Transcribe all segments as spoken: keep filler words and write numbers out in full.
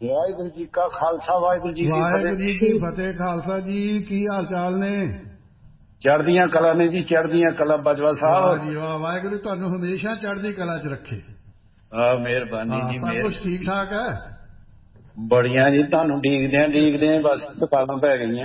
ਵਾਹਿਗੁਰੂ ਜੀ ਕਾ ਖਾਲਸਾ ਵਾਹਿਗੁਰੂ ਜੀ ਕੀ ਫਤਿਹ। ਵਾਹਿਗੁਰੂ ਜੀ ਕੀ ਫਤਿਹ। ਖਾਲਸਾ ਜੀ ਕੀ ਹਾਲ ਚਾਲ ਨੇ? ਚੜ੍ਹਦੀਆਂ ਕਲਾ ਨੇ ਜੀ, ਚੜ੍ਹਦੀਆਂ ਕਲਾ ਬਾਜਵਾ ਸਾਹਿਬ। ਵਾਹ ਜੀ ਵਾਹ, ਵਾਹਿਗੁਰੂ ਤੁਹਾਨੂੰ ਹਮੇਸ਼ਾ ਚੜ੍ਹਦੀ ਕਲਾ 'ਚ ਰੱਖੇ। ਹਾਂ ਮਿਹਰਬਾਨੀ ਜੀ। ਸਭ ਕੁਛ ਠੀਕ ਠਾਕ ਹੈ? ਬੜੀਆਂ ਜੀ, ਤੁਹਾਨੂੰ ਡੀਕਦਿਆਂ ਡੀਕਦਿਆਂ ਬਸ ਸਤਾਲਾਂ ਪੈ ਗਈਆਂ।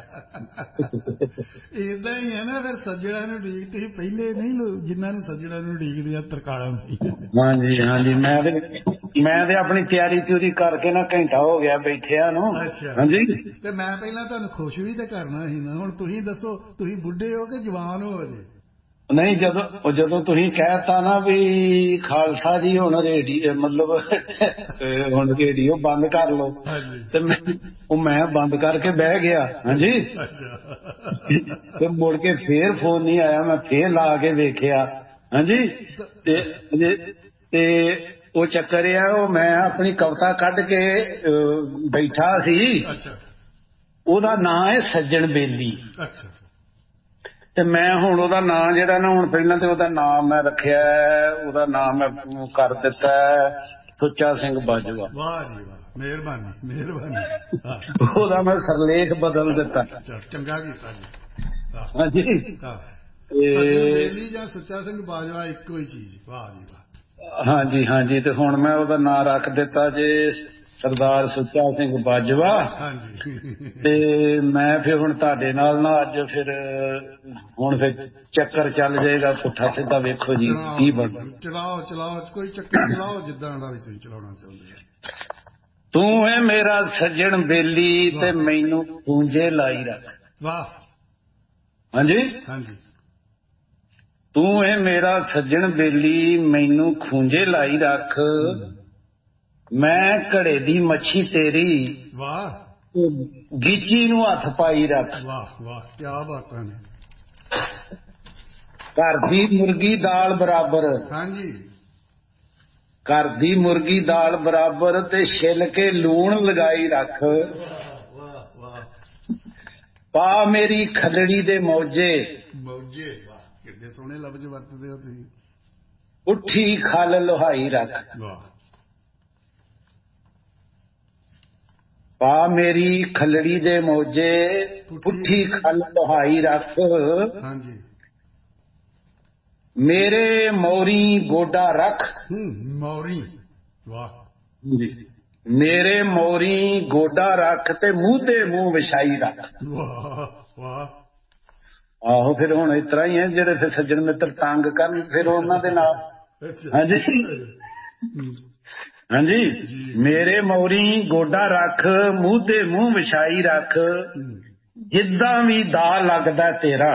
ਏਦਾਂ ਹੀ ਹੈ ਨਾ, ਫਿਰ ਸੱਜਣਾ ਨੂੰ ਡੀਕ ਤੁਸੀਂ ਪਹਿਲੇ ਨਹੀਂ ਲੋ, ਜਿਨ੍ਹਾਂ ਨੂੰ ਸੱਜਣਾ ਨੂੰ ਡੀਕਦੇ ਆ ਤਰਕਾਲਾਂ ਨਹੀਂ। ਹਾਂਜੀ ਹਾਂਜੀ, ਮੈਂ ਤੇ ਮੈਂ ਤੇ ਆਪਣੀ ਤਿਆਰੀ ਤਿਉਰੀ ਕਰਕੇ ਨਾ ਘੰਟਾ ਹੋ ਗਿਆ ਬੈਠਿਆ ਨੂੰ। ਅੱਛਾ ਹਾਂਜੀ, ਤੇ ਮੈਂ ਪਹਿਲਾਂ ਤੁਹਾਨੂੰ ਖੁਸ਼ ਵੀ ਤੇ ਕਰਨਾ ਸੀ ਨਾ। ਹੁਣ ਤੁਸੀਂ ਦੱਸੋ, ਤੁਸੀਂ ਬੁੱਢੇ ਹੋ ਕਿ ਜਵਾਨ ਹੋ ਅਜੇ? ਨਹੀਂ, ਜਦੋਂ ਜਦੋਂ ਤੁਸੀਂ ਕਹਿਤਾ ਨਾ ਵੀ ਖਾਲਸਾ ਜੀ ਹੁਣ ਰੇਡੀਓ ਮਤਲਬ ਹੁਣ ਰੇਡੀਓ ਬੰਦ ਕਰ ਲਓ, ਤੇ ਮੈਂ ਉਹ ਮੈਂ ਬੰਦ ਕਰਕੇ ਬਹਿ ਗਿਆ। ਹਾਂਜੀ, ਤੇ ਮੁੜ ਕੇ ਫੇਰ ਫੋਨ ਨਹੀਂ ਆਇਆ, ਮੈਂ ਫੇਰ ਲਾ ਕੇ ਵੇਖਿਆ। ਹਾਂਜੀ, ਤੇ ਤੇ ਉਹ ਚੱਕਰ ਆ, ਉਹ ਮੈਂ ਆਪਣੀ ਕਵਿਤਾ ਕੱਢ ਕੇ ਬੈਠਾ ਸੀ। ਉਹਦਾ ਨਾਂ ਹੈ ਸੱਜਣ ਬੇਲੀ। ਤੇ ਮੈਂ ਹੁਣ ਉਹਦਾ ਨਾਂ ਜਿਹੜਾ ਨਾ, ਹੁਣ ਪਹਿਲਾਂ ਤੇ ਉਹਦਾ ਨਾਮ ਮੈਂ ਰੱਖਿਆ, ਉਹਦਾ ਨਾਮ ਮੈਂ ਕਰ ਦਿੱਤਾ ਸੁੱਚਾ ਸਿੰਘ ਬਾਜਵਾ। ਵਾਹ ਜੀ ਵਾਹ, ਮਿਹਰਬਾਨੀ ਮਿਹਰਬਾਨੀ। ਉਹਦਾ ਮੈਂ ਸਰਲੇਖ ਬਦਲ ਦਿੱਤਾ। ਚੰਗਾ ਕੀਤਾ ਜੀ। ਹਾਂਜੀ, ਸੱਜਣ ਬੇਲੀ ਜਾਂ ਸੁੱਚਾ ਸਿੰਘ ਬਾਜਵਾ ਇੱਕੋ ਹੀ ਚੀਜ਼। ਵਾਹ ਜੀ ਵਾਹ। ਹਾਂਜੀ ਹਾਂਜੀ, ਤੇ ਹੁਣ ਮੈਂ ਉਹਦਾ ਨਾਂ ਰੱਖ ਦਿੱਤਾ ਜੇ ਸਰਦਾਰ ਸੁੱਚਾ ਸਿੰਘ ਬਾਜਵਾ। ਤੇ ਮੈਂ ਫਿਰ ਹੁਣ ਤੁਹਾਡੇ ਨਾਲ ਨਾ ਅੱਜ ਫਿਰ ਹੁਣ ਫਿਰ ਚੱਕਰ ਚੱਲ ਜਾਏਗਾ ਪੁੱਠਾ ਸਿੱਧਾ। ਵੇਖੋ ਜੀ ਕੀ ਬਣਦਾ। ਚਲਾਓ ਚਲਾਓ, ਕੋਈ ਚੱਕਰ ਚਲਾਓ ਜਿੱਦਾਂ ਦਾ ਵੀ ਤੁਸੀਂ ਚਲਾਉਣਾ ਚਾਹੁੰਦੇ ਹੋ। ਤੂੰ ਹੈ ਮੇਰਾ ਸੱਜਣ ਬੇਲੀ ਤੇ ਮੈਨੂੰ ਪੂੰਝੇ ਲਾਈ ਰੱਖ। ਵਾਹ। ਹਾਂਜੀ ਹਾਂਜੀ। ਤੂੰ ਹੈ ਮੇਰਾ ਸੱਜਣ ਬੇਲੀ ਮੈਨੂੰ ਖੂੰਝੇ ਲਾਈ ਰੱਖ। ਮੈਂ ਘੜੇ ਦੀ ਮੱਛੀ ਤੇਰੀ, ਵਾਹ, ਗੀਚੀ ਨੂੰ ਹੱਥ ਪਾਈ ਰੱਖ। ਵਾਹ ਵਾਹ, ਕਿਆ ਬਾਤਾਂ ਨੇ। ਘਰ ਦੀ ਮੁਰਗੀ ਦਾਲ ਬਰਾਬਰ। ਹਾਂਜੀ। ਘਰ ਦੀ ਮੁਰਗੀ ਦਾਲ ਬਰਾਬਰ ਤੇ ਛਿੱਲ ਕੇ ਲੂਣ ਲਗਾਈ ਰੱਖ। ਵਾਹ ਵਾਹ। ਪਾ ਮੇਰੀ ਖੱਲੜੀ ਦੇ ਮੌਜੇ। ਮੌਜੇ, ਵਾਹ, ਕਿੱਡੇ ਸੋਹਣੇ ਲਫ਼ਜ਼ ਵਰਤਦੇ ਹੋ ਤੁਸੀਂ। ਪੁੱਠੀ ਖੱਲ ਲੋਹਾਈ ਰੱਖ। ਵਾਹ। ਪਾ ਮੇਰੀ ਖੱਲੜੀ ਦੇ ਮੌਜੇ, ਪੁੱਠੀ ਖੱਲ ਲੋਹਾਈ ਰੱਖ। ਹਾਂਜੀ। ਮੇਰੇ ਮੋਰੀ ਗੋਡਾ ਰੱਖ। ਮੋਰੀ, ਵਾਹ। ਮੇਰੇ ਮੋਰੀ ਗੋਡਾ ਰੱਖ ਤੇ ਮੂੰਹ ਤੇ ਮੂੰਹ ਵਿਛਾਈ ਰੱਖ। ਵਾਹ ਵਾਹ। ਆਹੋ, ਫਿਰ ਹੁਣ ਇਸ ਤਰ੍ਹਾਂ ਹੀ ਹੈ, ਜਿਹੜੇ ਫਿਰ ਸੱਜਣ ਮਿੱਤਰ ਤੰਗ ਕਰਨ ਫਿਰ ਉਹਨਾਂ ਦੇ ਨਾਲ। ਹਾਂਜੀ ਹਾਂਜੀ, ਮੇਰੇ ਮੋਰੀ ਗੋਡਾ ਰੱਖ, ਮੂੰਹ ਤੇ ਮੂੰਹ ਵਿਛਾਈ ਰੱਖ। ਜਿੱਦਾਂ ਵੀ ਦਾ ਲੱਗਦਾ ਤੇਰਾ,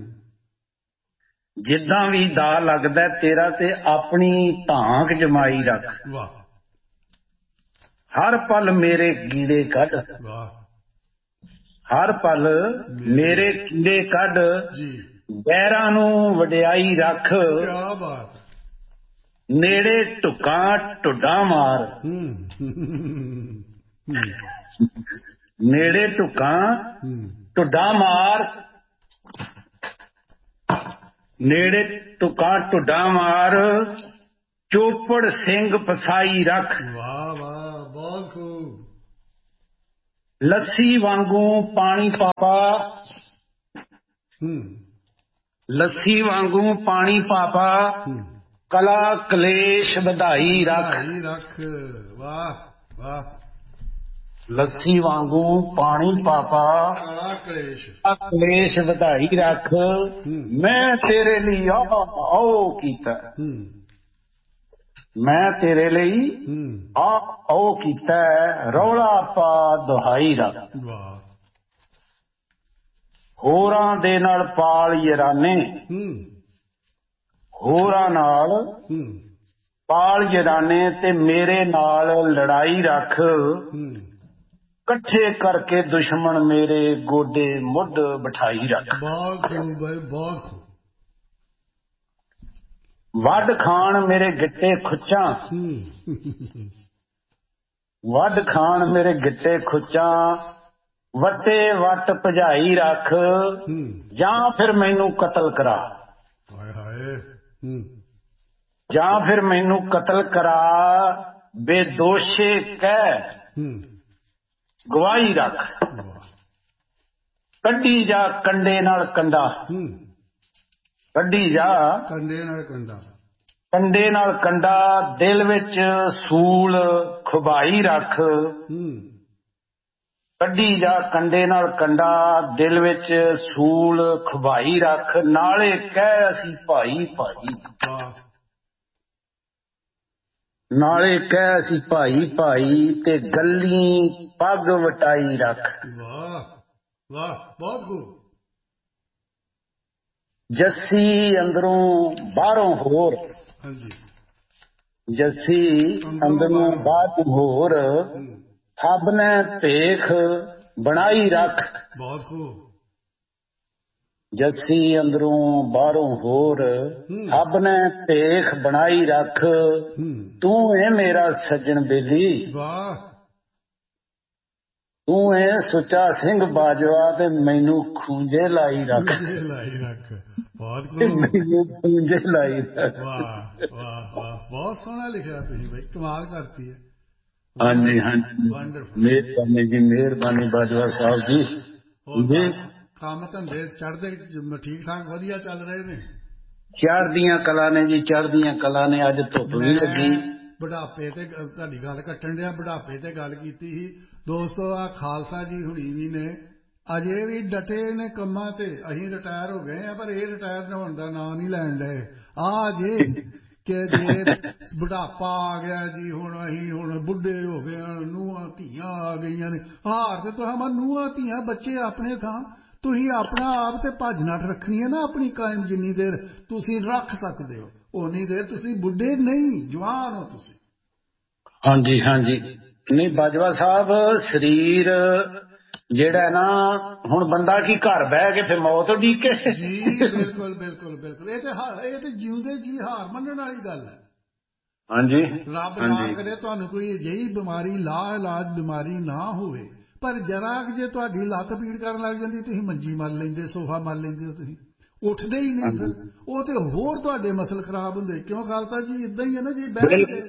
ਜਿੱਦਾਂ ਵੀ ਦਾ ਲੱਗਦਾ ਤੇਰਾ ਤੇ ਆਪਣੀ ਧਾਕ ਜਮਾਈ ਰੱਖ। ਹਰ ਪਲ ਮੇਰੇ ਕੀੜੇ ਕੱਢ। ਵਾਹ। ਹਰ ਪਲ ਮੇਰੇ ਕੀੜੇ ਕੱਢ, ਗੈਰਾਂ ਨੂੰ ਵਡਿਆਈ ਰੱਖ। ਕਿਆ ਬਾਤ। ਨੇੜੇ ਢੁੱਕਾਂ ਢੁੱਡਾਂ ਮਾਰ। ਨੇੜੇ ਢੁੱਕਾਂ ਢੁੱਡਾਂ ਮਾਰ। ਨੇੜੇ ਢੁੱਕਾਂ ਢੁੱਡਾਂ ਮਾਰ, ਚੋਪੜ ਸਿੰਘ ਫਸਾਈ ਰੱਖ। ਵਾਹ ਵਾਹ, ਬਹੁਤ ਖੂਬ। ਲੱਸੀ ਵਾਂਗੂ ਪਾਣੀ ਪਾਪਾ। ਲੱਸੀ ਵਾਂਗੂ ਪਾਣੀ ਪਾਪਾ, ਕਲਾ ਕਲੇਸ਼ ਵਧਾਈ ਰੱਖ। ਰੱਖ, ਵਾਹ ਵਾਹ। ਲੱਸੀ ਵਾਂਗੂ ਪਾਣੀ ਪਾਪਾ, ਕਲਾ ਕਲੇਸ਼ ਕਲੇਸ਼ ਵਧਾਈ ਰੱਖ। ਮੈਂ ਤੇਰੇ ਲਈ ਆਓ ਕੀਤਾ, ਮੈਂ ਤੇਰੇ ਲਈ ਆ ਉਹ ਕੀਤਾ, ਰੌਲਾ ਪਾ ਦੁਹਾਈ ਰੱਖ। ਵਾਹ। ਹੋਰਾਂ ਦੇ ਨਾਲ ਪਾਲ ਯਾਰਾਨੇ, ਹੋਰਾਂ ਨਾਲ ਪਾਲ ਯਾਰਾਨੇ ਤੇ ਮੇਰੇ ਨਾਲ ਲੜਾਈ ਰੱਖ। ਇਕੱਠੇ ਕਰਕੇ ਦੁਸ਼ਮਣ ਮੇਰੇ ਗੋਡੇ ਮੁੱਢ ਬਿਠਾਈ ਰੱਖ। ਬਹੁਤ ਖੂਬ ਹੈ, ਬਹੁਤ ਖੂਬ। ਵੱਢ ਖਾਣ ਮੇਰੇ ਗਿੱਟੇ ਖੁੱਚਾਂ, ਵੱਢ ਖਾਣ ਮੇਰੇ ਗਿੱਟੇ ਖੁੱਚਾਂ, ਵੱਟੇ ਵੱਟ ਭਜਾਈ ਰੱਖ। ਜਾਂ ਫਿਰ ਮੈਨੂੰ ਕਤਲ ਕਰਾ, ਜਾਂ ਫਿਰ ਮੈਨੂੰ ਕਤਲ ਕਰਾ। ਬੇਦੋਸ਼ੇ ਕਹਿ ਗਵਾਹੀ ਰੱਖ, ਕੱਢੀ ਜਾ ਕੰਡੇ ਨਾਲ ਕੰਡਾ, ਕੱਢੀ ਜਾ ਕੰਡੇ ਨਾਲ ਕੰਡਾ, ਕੰਡੇ ਨਾਲ ਕੰਡਾ, ਦਿਲ ਵਿੱਚ ਸੂਲ ਖੁਬਾਈ ਰੱਖ, ਕੱਢੀ ਜਾ ਕੰਡੇ ਨਾਲ ਕੰਡਾ, ਦਿਲ ਵਿੱਚ ਸੂਲ ਖੁਬਾਈ ਰੱਖ, ਨਾਲੇ ਕਹਿ ਅਸੀਂ ਭਾਈ ਭਾਈ, ਨਾਲੇ ਕਹਿ ਅਸੀਂ ਭਾਈ ਭਾਈ, ਤੇ ਗੱਲੀ ਪੱਗ ਵਟਾਈ ਰੱਖ। ਵਾਹ ਵਾਹ, ਬਹੁਤ ਖੂਬ। ਜੱਸੀ ਅੰਦਰੋਂ ਬਾਹਰੋਂ ਹੋਰ, ਹਾਂਜੀ, ਜੱਸੀ ਅੰਦਰੋਂ ਬਾਹਰੋਂ ਹੋਰ, ਸਭ ਨੇ ਭੇਖ ਬਣਾਈ ਰੱਖ। ਬਹੁਤ ਖੂਬ। ਜੱਸੀ ਅੰਦਰੋਂ ਬਾਹਰੋਂ ਹੋਰ, ਸਭ ਨੇ ਭੇਖ ਬਣਾਈ ਰੱਖ, ਤੂੰ ਏ ਮੇਰਾ ਸੱਜਣ ਬੇਲੀ, ਵਾਹ, ਤੂੰ ਏ ਸੁੱਚਾ ਸਿੰਘ ਬਾਜਵਾ, ਤੇ ਮੈਨੂੰ ਖੂੰਜੇ ਲਾਈ ਰੱਖ, ਲਾਈ ਰੱਖ। ਬਹੁਤ ਮੈਨੂੰ ਖੂੰਜੇ ਲਾਈ ਰੱਖ। ਵਾਹ ਵਾਹ ਵਾਹ, ਬਹੁਤ ਸੋਹਣਾ ਲਿਖਿਆ ਤੁਸੀਂ ਬਈ, ਕਮਾਲ ਕਰਤੀ ਹੈ। ਹਾਂਜੀ ਹਾਂਜੀ, ਮਿਹਰਬਾਨੀ ਜੀ, ਮਿਹਰਬਾਨੀ ਬਾਜਵਾ ਸਾਹਿਬ ਜੀ। ਜੀ ਕੰਮ ਧੰਦੇ ਚੜ੍ਹਦੇ ਠੀਕ ਠਾਕ ਵਧੀਆ ਚੱਲ ਰਹੇ ਨੇ? ਚੜ੍ਹਦੀਆਂ ਕਲਾ ਨੇ ਜੀ, ਚੜ੍ਹਦੀਆਂ ਕਲਾ ਨੇ। ਅੱਜ ਧੁੱਪ ਵੀ ਲੱਗੀ। ਬੁਢਾਪੇ ਤੇ ਤੁਹਾਡੀ ਗੱਲ ਕੱਟਣ ਡਿਆ, ਬੁਢਾਪੇ ਤੇ ਗੱਲ ਕੀਤੀ ਸੀ ਦੋਸਤੋ। ਆ ਖਾਲਸਾ ਜੀ ਹੁਣੀ ਵੀ ਨੇ ਅਜੇ ਵੀ ਡਟੇ ਨੇ ਕੰਮਾਂ ਤੇ। ਅਸੀਂ ਰਿਟਾਇਰ ਹੋ ਗਏ ਆ, ਪਰ ਇਹ ਰਿਟਾਇਰ ਹੋਣ ਦਾ ਨਾਂ ਨਹੀਂ ਲੈਣ ਡਏ। ਆ ਜੇ ਕਿ ਜੇ ਬੁਢਾਪਾ ਆ ਗਿਆ ਜੀ, ਹੁਣ ਅਸੀਂ ਹੁਣ ਬੁੱਢੇ ਹੋ ਗਏ, ਨੂੰਹਾਂ ਧੀਆਂ ਆ ਗਈਆਂ ਨੇ। ਹਾਰ ਤੇ ਤੁਹਾਂ ਨੂੰਹਾਂ ਧੀਆਂ ਬੱਚੇ ਆਪਣੇ ਥਾਂ, ਤੁਸੀਂ ਆਪਣਾ ਆਪ ਤੇ ਭੱਜ ਨੱਠ ਰੱਖਣੀ ਹੈ ਨਾ ਆਪਣੀ ਕਾਇਮ। ਜਿੰਨੀ ਦੇਰ ਤੁਸੀਂ ਰੱਖ ਸਕਦੇ ਹੋ ਉਨੀ ਦੇਰ ਤੁਸੀਂ ਬੁੱਢੇ ਨਹੀਂ, ਜਵਾਨ ਹੋ ਤੁਸੀਂ। ਹਾਂਜੀ ਹਾਂਜੀ, ਨਹੀਂ ਬਾਜਵਾ ਸਾਹਿਬ, ਸਰੀਰ ਜਿਹੜਾ ਨਾ, ਹੁਣ ਬੰਦਾ ਕੀ ਘਰ ਬਹਿ ਕੇ ਫਿਰ ਮੌਤ ਉਡੀਕੇ? ਜੀ ਬਿਲਕੁਲ ਬਿਲਕੁਲ ਬਿਲਕੁਲ, ਇਹ ਤੇ ਹਾਰ, ਇਹ ਤੇ ਜਿਉਂਦੇ ਜੀ ਹਾਰ ਮੰਨਣ ਵਾਲੀ ਗੱਲ ਹੈ। ਹਾਂਜੀ, ਰੱਬ ਨਾ ਕਰੇ ਤੁਹਾਨੂੰ ਕੋਈ ਅਜਿਹੀ ਬਿਮਾਰੀ, ਲਾ ਇਲਾਜ ਬਿਮਾਰੀ ਨਾ ਹੋਵੇ, ਪਰ ਜਰਾ ਜੇ ਤੁਹਾਡੀ ਲੱਤ ਪੀੜ ਕਰਨ ਲੱਗ ਜਾਂਦੀ, ਤੁਸੀਂ ਮੰਜੀ ਮੱਲ ਲੈਂਦੇ, ਸੋਫਾ ਮੱਲ ਲੈਂਦੇ ਹੋ, ਤੁਸੀਂ ਉੱਠਦੇ ਹੀ ਨਹੀਂ। ਫਿਰ ਉਹ ਤੇ ਹੋਰ ਤੁਹਾਡੇ ਮਸਲ ਖਰਾਬ ਹੁੰਦੇ। ਕਿਉਂ ਖਾਲਸਾ ਜੀ? ਇਦਾਂ ਹੀ ਹੈ ਨਾ ਜੀ, ਬਹਿ ਗਏ।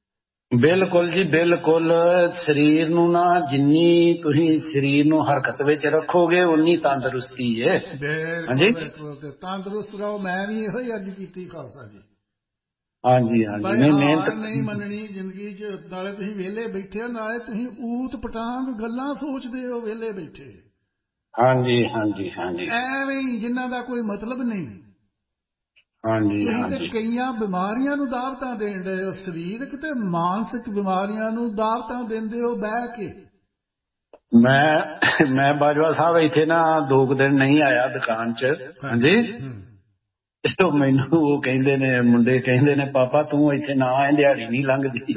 ਬਿਲਕੁਲ ਜੀ ਬਿਲਕੁਲ। ਸਰੀਰ ਨੂੰ ਨਾ, ਜਿੰਨੀ ਤੁਸੀਂ ਸਰੀਰ ਨੂੰ ਹਰਕਤ ਵਿੱਚ ਰੱਖੋਗੇ ਉਨੀ ਤੰਦਰੁਸਤੀ ਹੈ। ਬਿਲਕੁਲ ਬਿਲਕੁਲ, ਤੰਦਰੁਸਤ ਰਹੋ। ਮੈਂ ਵੀ ਇਹੋ ਹੀ ਅੱਜ ਕੀਤੀ ਖਾਲਸਾ ਜੀ। ਹਾਂਜੀ ਹਾਂਜੀ, ਨਹੀਂ ਮਿਹਨਤ ਨਹੀਂ ਮੰਨਣੀ ਜ਼ਿੰਦਗੀ ਚ। ਨਾਲੇ ਤੁਸੀਂ ਵਿਹਲੇ ਬੈਠੇ ਹੋ, ਨਾਲੇ ਤੁਸੀਂ ਊਤ ਪਟਾਂਗ ਗੱਲਾਂ ਸੋਚਦੇ ਹੋ ਵਿਹਲੇ ਬੈਠੇ। ਹਾਂਜੀ ਹਾਂਜੀ ਹਾਂਜੀ, ਐਵੇਂ ਹੀ ਜਿਨ੍ਹਾਂ ਦਾ ਕੋਈ ਮਤਲਬ ਨਹੀਂ। ਹਾਂਜੀ ਤੁਸੀਂ ਤੇ ਹਾਂਜੀ, ਕਈਆਂ ਬਿਮਾਰੀਆਂ ਨੂੰ ਦਾਵਤਾਂ ਦੇਣ ਡਏ ਹੋ, ਸਰੀਰਕ ਤੇ ਮਾਨਸਿਕ ਬਿਮਾਰੀਆਂ ਨੂੰ ਦਾਵਤਾਂ ਦਿੰਦੇ ਹੋ ਬਹਿ ਕੇ। ਮੈਂ ਮੈਂ ਬਾਜਵਾ ਸਾਹਿਬ ਇੱਥੇ ਨਾ ਦੋ ਕੁ ਦਿਨ ਨਹੀਂ ਆਇਆ ਦੁਕਾਨ ਚ। ਹਾਂਜੀ, ਮੈਨੂੰ ਉਹ ਕਹਿੰਦੇ ਨੇ, ਮੁੰਡੇ ਕਹਿੰਦੇ ਨੇ, ਪਾਪਾ ਤੂੰ ਇੱਥੇ ਨਾ ਆਏ, ਦਿਹਾੜੀ ਨਹੀਂ ਲੰਘਦੀ।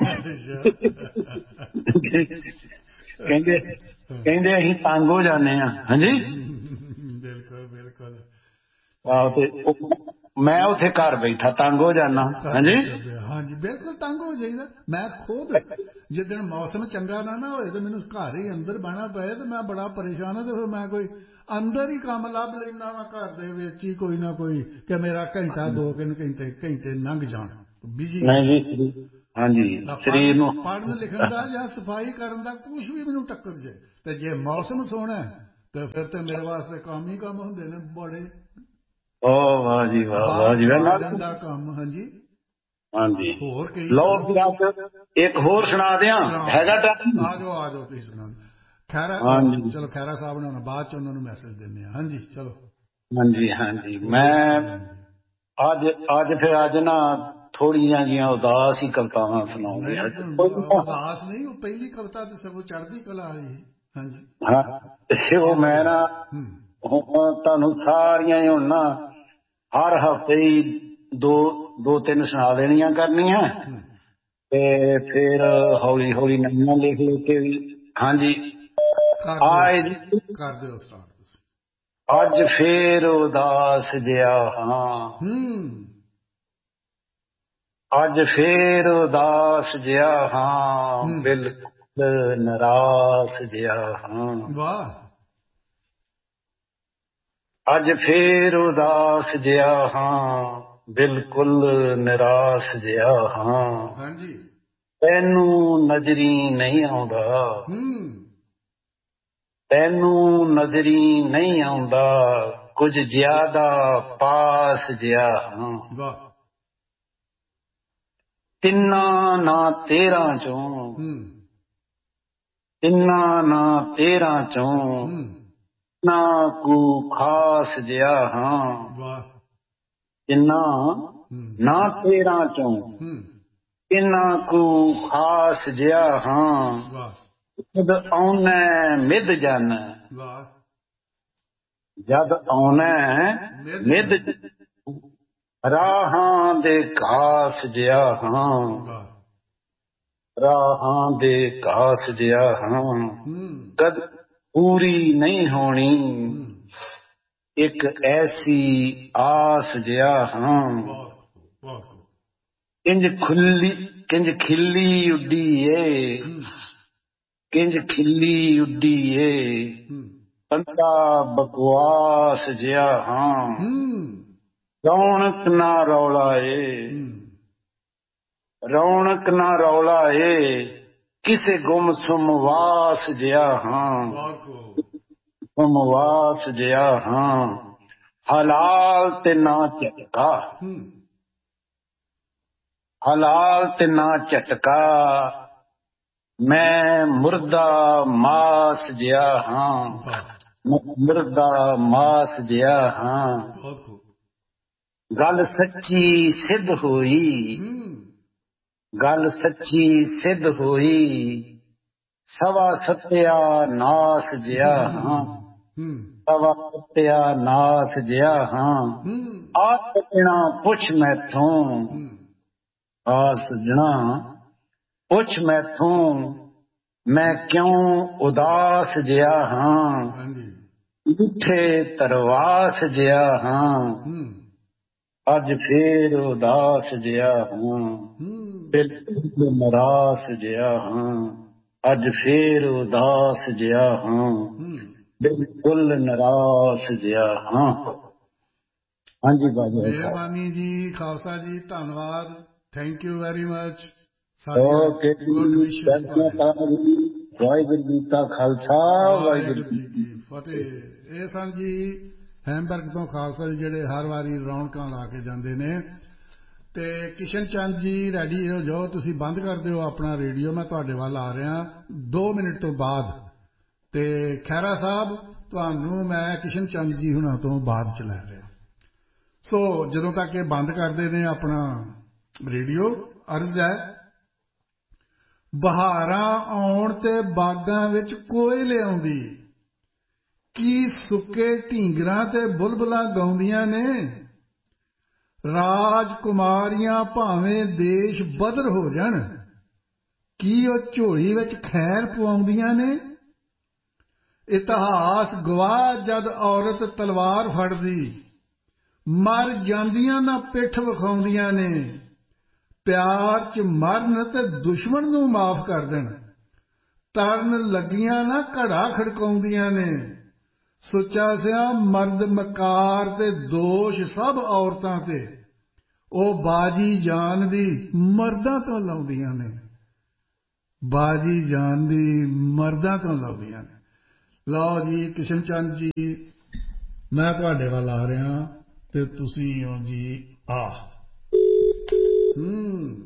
ਕਹਿੰਦੇ ਕਹਿੰਦੇ ਅਸੀਂ ਤੰਗ ਹੋ ਜਾਂਦੇ ਹਾਂ। ਹਾਂਜੀ, ਬਿਲਕੁਲ ਬਿਲਕੁਲ। ਆਹੋ, ਤੇ ਮੈਂ ਉੱਥੇ ਘਰ ਬੈਠਾ ਤੰਗ ਹੋ ਜਾਣਾ। ਹਾਂਜੀ ਹਾਂਜੀ, ਬਿਲਕੁਲ ਤੰਗ ਹੋ ਜਾਈਦਾ। ਮੈਂ ਖੁਦ ਜਿੱਦਣ ਮੌਸਮ ਚੰਗਾ ਨਾ ਨਾ ਹੋਏ ਤੇ ਮੈਨੂੰ ਘਰ ਹੀ ਅੰਦਰ ਬਹਿਣਾ ਪਏ ਤੇ ਮੈਂ ਬੜਾ ਪਰੇਸ਼ਾਨ ਹਾਂ। ਤੇ ਫਿਰ ਮੈਂ ਕੋਈ ਅੰਦਰ ਹੀ ਕੰਮ ਲੱਭ ਲੈਂਦਾ ਵਾ, ਘਰ ਦੇ ਵਿੱਚ ਹੀ ਕੋਈ ਨਾ ਕੋਈ, ਕਿ ਮੇਰਾ ਘੰਟਾ ਦੋ ਤਿੰਨ ਘੰਟੇ ਘੰਟੇ ਲੰਘ ਜਾਣ ਬਿਜੀ। ਨਹੀਂ ਜੀ, ਹਾਂਜੀ, ਸਰੀਰ ਨੂੰ ਪੜ੍ਹਨ ਲਿਖਣ ਦਾ ਜਾਂ ਸਫਾਈ ਕਰਨ ਦਾ ਕੁਛ ਵੀ ਮੈਨੂੰ ਟੱਕਰ ਜੇ। ਤੇ ਜੇ ਮੌਸਮ ਸੋਹਣਾ ਤੇ ਫਿਰ ਤੇ ਮੇਰੇ ਵਾਸਤੇ ਕੰਮ ਹੀ ਕੰਮ ਹੁੰਦੇ ਨੇ ਬੜੇ। ਓ ਵਾਹ ਜੀ ਵਾਹ, ਵਾਹ ਜੀ ਵਾਹ। ਗਾਰਡਨ ਦਾ ਕੰਮ। ਹਾਂਜੀ ਹਾਂਜੀ, ਹੋਰ ਕਈ। ਲਓ ਇੱਕ ਹੋਰ ਸੁਣਾ ਦਿਆਂ, ਹੈਗਾ ਟਾਈਮ? ਆ ਜਾਓ ਆ ਜਾਓ, ਤੁਸੀਂ ਸੁਣਾ। ਖੈਰਾ ਚਲੋ, ਖੈਰਾ ਸਾਹਿਬ ਨੇ ਬਾਅਦ ਚ ਉਹਨਾਂ ਨੂੰ ਮੈਸੇਜ ਦਿੰਦੇ ਆ। ਹਾਂਜੀ ਚਲੋ। ਹਾਂਜੀ ਹਾਂਜੀ, ਮੈਂ ਅੱਜ ਅੱਜ ਫਿਰ ਅੱਜ ਨਾ ਥੋੜੀਆਂ ਜਿਹੀਆਂ ਉਦਾਸ ਹੀ ਕਵਿਤਾਵਾਂ ਸੁਣਾਉਂਦੀਆਂ। ਉਦਾਸ ਨਹੀਂ, ਉਹ ਪਹਿਲੀ ਕਵਿਤਾ ਤੇ ਸਗੋਂ ਚੜ੍ਹਦੀ ਕਲਾ ਵਾਲੀ। ਹਾਂਜੀ ਹਾਂ, ਉਹ ਮੈਂ ਨਾ ਹੁਣ ਤੁਹਾਨੂੰ ਸਾਰੀਆਂ ਹੀ ਹੁਣ ਨਾ ਹਰ ਹਫ਼ਤੇ ਹੀ ਦੋ ਦੋ ਤਿੰਨ ਸੁਣਾ ਦੇਣੀਆਂ ਕਰਨੀਆਂ, ਤੇ ਫਿਰ ਹੌਲੀ ਹੌਲੀ ਨਵੀਆਂ ਲਿਖ ਲਿਖ ਕੇ ਵੀ। ਹਾਂਜੀ, ਆਏ ਕਰ ਦਿਓ ਸਟਾਰਟ ਤੁਸੀਂ। ਅੱਜ ਫੇਰ ਉਦਾਸ ਜਿਹਾ ਹਾਂ, ਅੱਜ ਫੇਰ ਉਦਾਸ ਜਿਹਾ ਹਾਂ, ਬਿਲਕੁਲ ਨਿਰਾਸ਼ ਜਿਹਾ ਹਾਂ। ਵਾਹ। ਅੱਜ ਫੇਰ ਉਦਾਸ ਜਿਹਾ ਹਾਂ, ਬਿਲਕੁਲ ਨਿਰਾਸ਼ ਜਿਹਾ ਹਾਂ। ਹਾਂਜੀ, ਤੈਨੂੰ ਨਜ਼ਰੀ ਨਹੀਂ ਆਉਂਦਾ, ਤੈਨੂੰ ਨਜ਼ਰੀ ਨਹੀਂ ਆਉਂਦਾ, ਕੁਝ ਜ਼ਿਆਦਾ ਪਾਸ ਜਿਹਾ ਹਾਂ। ਤਿੰਨਾਂ ਨਾ ਤੇਰਾਂ ਚੋਂ, ਤਿੰਨਾਂ ਨਾ ਤੇਰਾਂ ਚੋਂ ਨਾ ਕੂ ਖਾਸ ਜਿਹਾ ਹਾਂ। ਤਿੰਨਾਂ ਨਾ ਤੇਰਾਂ ਚੋਂ ਕਿੰਨਾ ਕੂ ਖਾਸ ਜਿਹਾ ਹਾਂ। ਜਦ ਆਉਣਾ ਮਿੱਧ ਜਾਣਾ, ਜਦ ਆਉਣਾ ਮਿੱਧ ਰਾਹਾਂ ਦੇ ਘਾਸ ਜਿਹਾ ਹਾਂ। ਰਾਹਾਂ ਦੇ ਘਾਸ ਜਿਹਾ ਹਾਂ। ਕਦ ਪੂਰੀ ਨਹੀਂ ਹੋਣੀ ਇੱਕ ਐਸੀ ਆਸ ਜਿਹਾ ਹਾਂ। ਕਿੰਜ ਖੁੱਲੀ ਕਿੰਜ ਖਿੱਲੀ ਉੱਡੀ ਏ, ਕਿੰਜ ਖਿੱਲੀ ਉੱਡੀ ਏ, ਬੰਦਾ ਬਕਵਾਸ ਜਿਹਾ ਹਾਂ। ਰੌਣਕ ਨਾ ਰੌਲਾ ਏ, ਰੌਣਕ ਨਾ ਰੌਲਾ ਏ, ਕਿਸੇ ਗੁੰਮਸੁੰਮ ਵਾਸ ਜਿਹਾ ਹਾਂ। ਗੁੰਮਵਾਸ ਜਿਹਾ ਹਾਂ। ਹਲਾਲ ਤੇ ਨਾ ਝਟਕਾ, ਹਲਾਲ ਤੇ ਨਾ ਝਟਕਾ, ਮੈਂ ਮੁਰਦਾ ਮਾਸ ਜਿਹਾ ਹਾਂ। ਮੁਰਦਾ ਮਾਸ ਜਿਹਾ ਹਾਂ। ਗੱਲ ਸੱਚੀ ਸਿੱਧ ਹੋਈ, ਗੱਲ ਸੱਚੀ ਸਿੱਧ ਹੋਈ, ਸਵਾ ਸੱਤਿਆ ਨਾਸ ਜਿਹਾ ਹਾਂ। ਸਵਾ ਸੱਤਿਆ ਨਾਸ ਜਿਹਾ ਹਾਂ। ਆ ਸੱਜਣਾ ਪੁੱਛ ਮੈਥੋਂ, ਆ ਸੱਜਣਾ ਪੁੱਛ ਮੈਥੋਂ, ਮੈਂ ਕਿਉਂ ਉਦਾਸ ਜਿਹਾ ਹਾਂ। ਉੱਠੇ ਤਰਵਾਸ ਜਿਹਾ ਹਾਂ। ਅੱਜ ਫੇਰ ਉਦਾਸ ਜਿਹਾ ਹਾਂ। ਬਿਲਕੁਲ ਨਰਾਸ ਜਿਹਾ ਹਾਂ। ਅੱਜ ਫੇਰ ਉਦਾਸ ਜਿਹਾ ਹਾਂ। ਬਿਲਕੁਲ ਨਰਾਸ ਜਿਹਾ ਹਾਂ। ਹਾਂਜੀ ਬਾਜੀ, ਮਿਹਰਬਾਨੀ ਜੀ, ਖਾਲਸਾ ਜੀ, ਧੰਨਵਾਦ, thank you very much. Okay, Waheguru ji ਕਾ ਖਾਲਸਾ, ਵਾਹਿਗੁਰੂ ਜੀ ਕੀ ਫਤਿਹ। ਇਹ ਸਨ ਜੀ ਹੈਮਬਰਗ ਤੋਂ ਖਾਲਸਾ ਜੀ, ਜਿਹੜੇ ਹਰ ਵਾਰੀ ਰੌਣਕਾਂ ਲਾ ਕੇ ਜਾਂਦੇ ਨੇ। ਤੇ ਕਿਸ਼ਨ ਚੰਦ ਜੀ ਰੈਡੀ ਹੋ ਜਾਓ, ਤੁਸੀਂ ਬੰਦ ਕਰ ਦਿਓ ਆਪਣਾ ਰੇਡੀਓ, ਮੈਂ ਤੁਹਾਡੇ ਵੱਲ ਆ ਰਿਹਾ ਦੋ ਮਿੰਟ ਤੋਂ ਬਾਅਦ। ਤੇ ਖਹਿਰਾ ਸਾਹਿਬ, ਤੁਹਾਨੂੰ ਮੈਂ ਕਿਸ਼ਨ ਚੰਦ ਜੀ ਹੁਣਾਂ ਤੋਂ ਬਾਅਦ ਚ ਲੈ ਰਿਹਾ। ਸੋ ਜਦੋਂ ਤੱਕ ਇਹ ਬੰਦ ਕਰਦੇ ਨੇ ਆਪਣਾ ਰੇਡੀਓ, ਅਰਜ਼ ਹੈ, ਬਹਾਰਾਂ ਆਉਣ ਤੇ ਬਾਗਾਂ ਵਿੱਚ ਕੋਇਲ ਆਉਂਦੀ, ਕੀ ਸੁੱਕੇ ਢੀਂਗਰਾਂ ਤੇ ਬੁਲਬੁਲਾਂ ਗਾਉਂਦੀਆਂ ਨੇ। ਰਾਜਕੁਮਾਰੀਆਂ ਭਾਵੇਂ ਦੇਸ਼ ਬਦਰ ਹੋ ਜਾਣ, ਕੀ ਉਹ ਝੋਲੀ ਵਿੱਚ ਖੈਰ ਪਵਾਉਂਦੀਆਂ ਨੇ। ਇਤਿਹਾਸ ਗਵਾਹ ਜਦ ਔਰਤ ਤਲਵਾਰ ਫੜਦੀ, ਮਰ ਜਾਂਦੀਆਂ ਨਾ ਪਿੱਠ ਵਿਖਾਉਂਦੀਆਂ ਨੇ। ਪਿਆਰ ਚ ਮਰਨ ਤੇ ਦੁਸ਼ਮਣ ਨੂੰ ਮਾਫ ਕਰ ਦੇਣ, ਤਰਨ ਲੱਗੀਆਂ ਨਾ ਘੜਾ ਖੜਕਾਉਂਦੀਆਂ ਨੇ। ਸੁੱਚਾ ਸਿਆਂ ਮਰਦ ਮਕਾਰ ਤੇ ਦੋਸ਼ ਸਭ ਔਰਤਾਂ ਤੇ, ਉਹ ਬਾਜੀ ਜਾਨ ਦੀ ਮਰਦਾਂ ਤੋਂ ਲਾਉਂਦੀਆਂ ਨੇ। ਬਾਜੀ ਜਾਨ ਦੀ ਮਰਦਾਂ ਤੋਂ ਲਾਉਂਦੀਆਂ ਨੇ। ਲਓ ਜੀ ਕਿਸ਼ਨ ਚੰਦ ਜੀ, ਮੈਂ ਤੁਹਾਡੇ ਵੱਲ ਆ ਰਿਹਾ ਤੇ ਤੁਸੀਂ ਹੋ ਜੀ ਆ। ਹੂੰ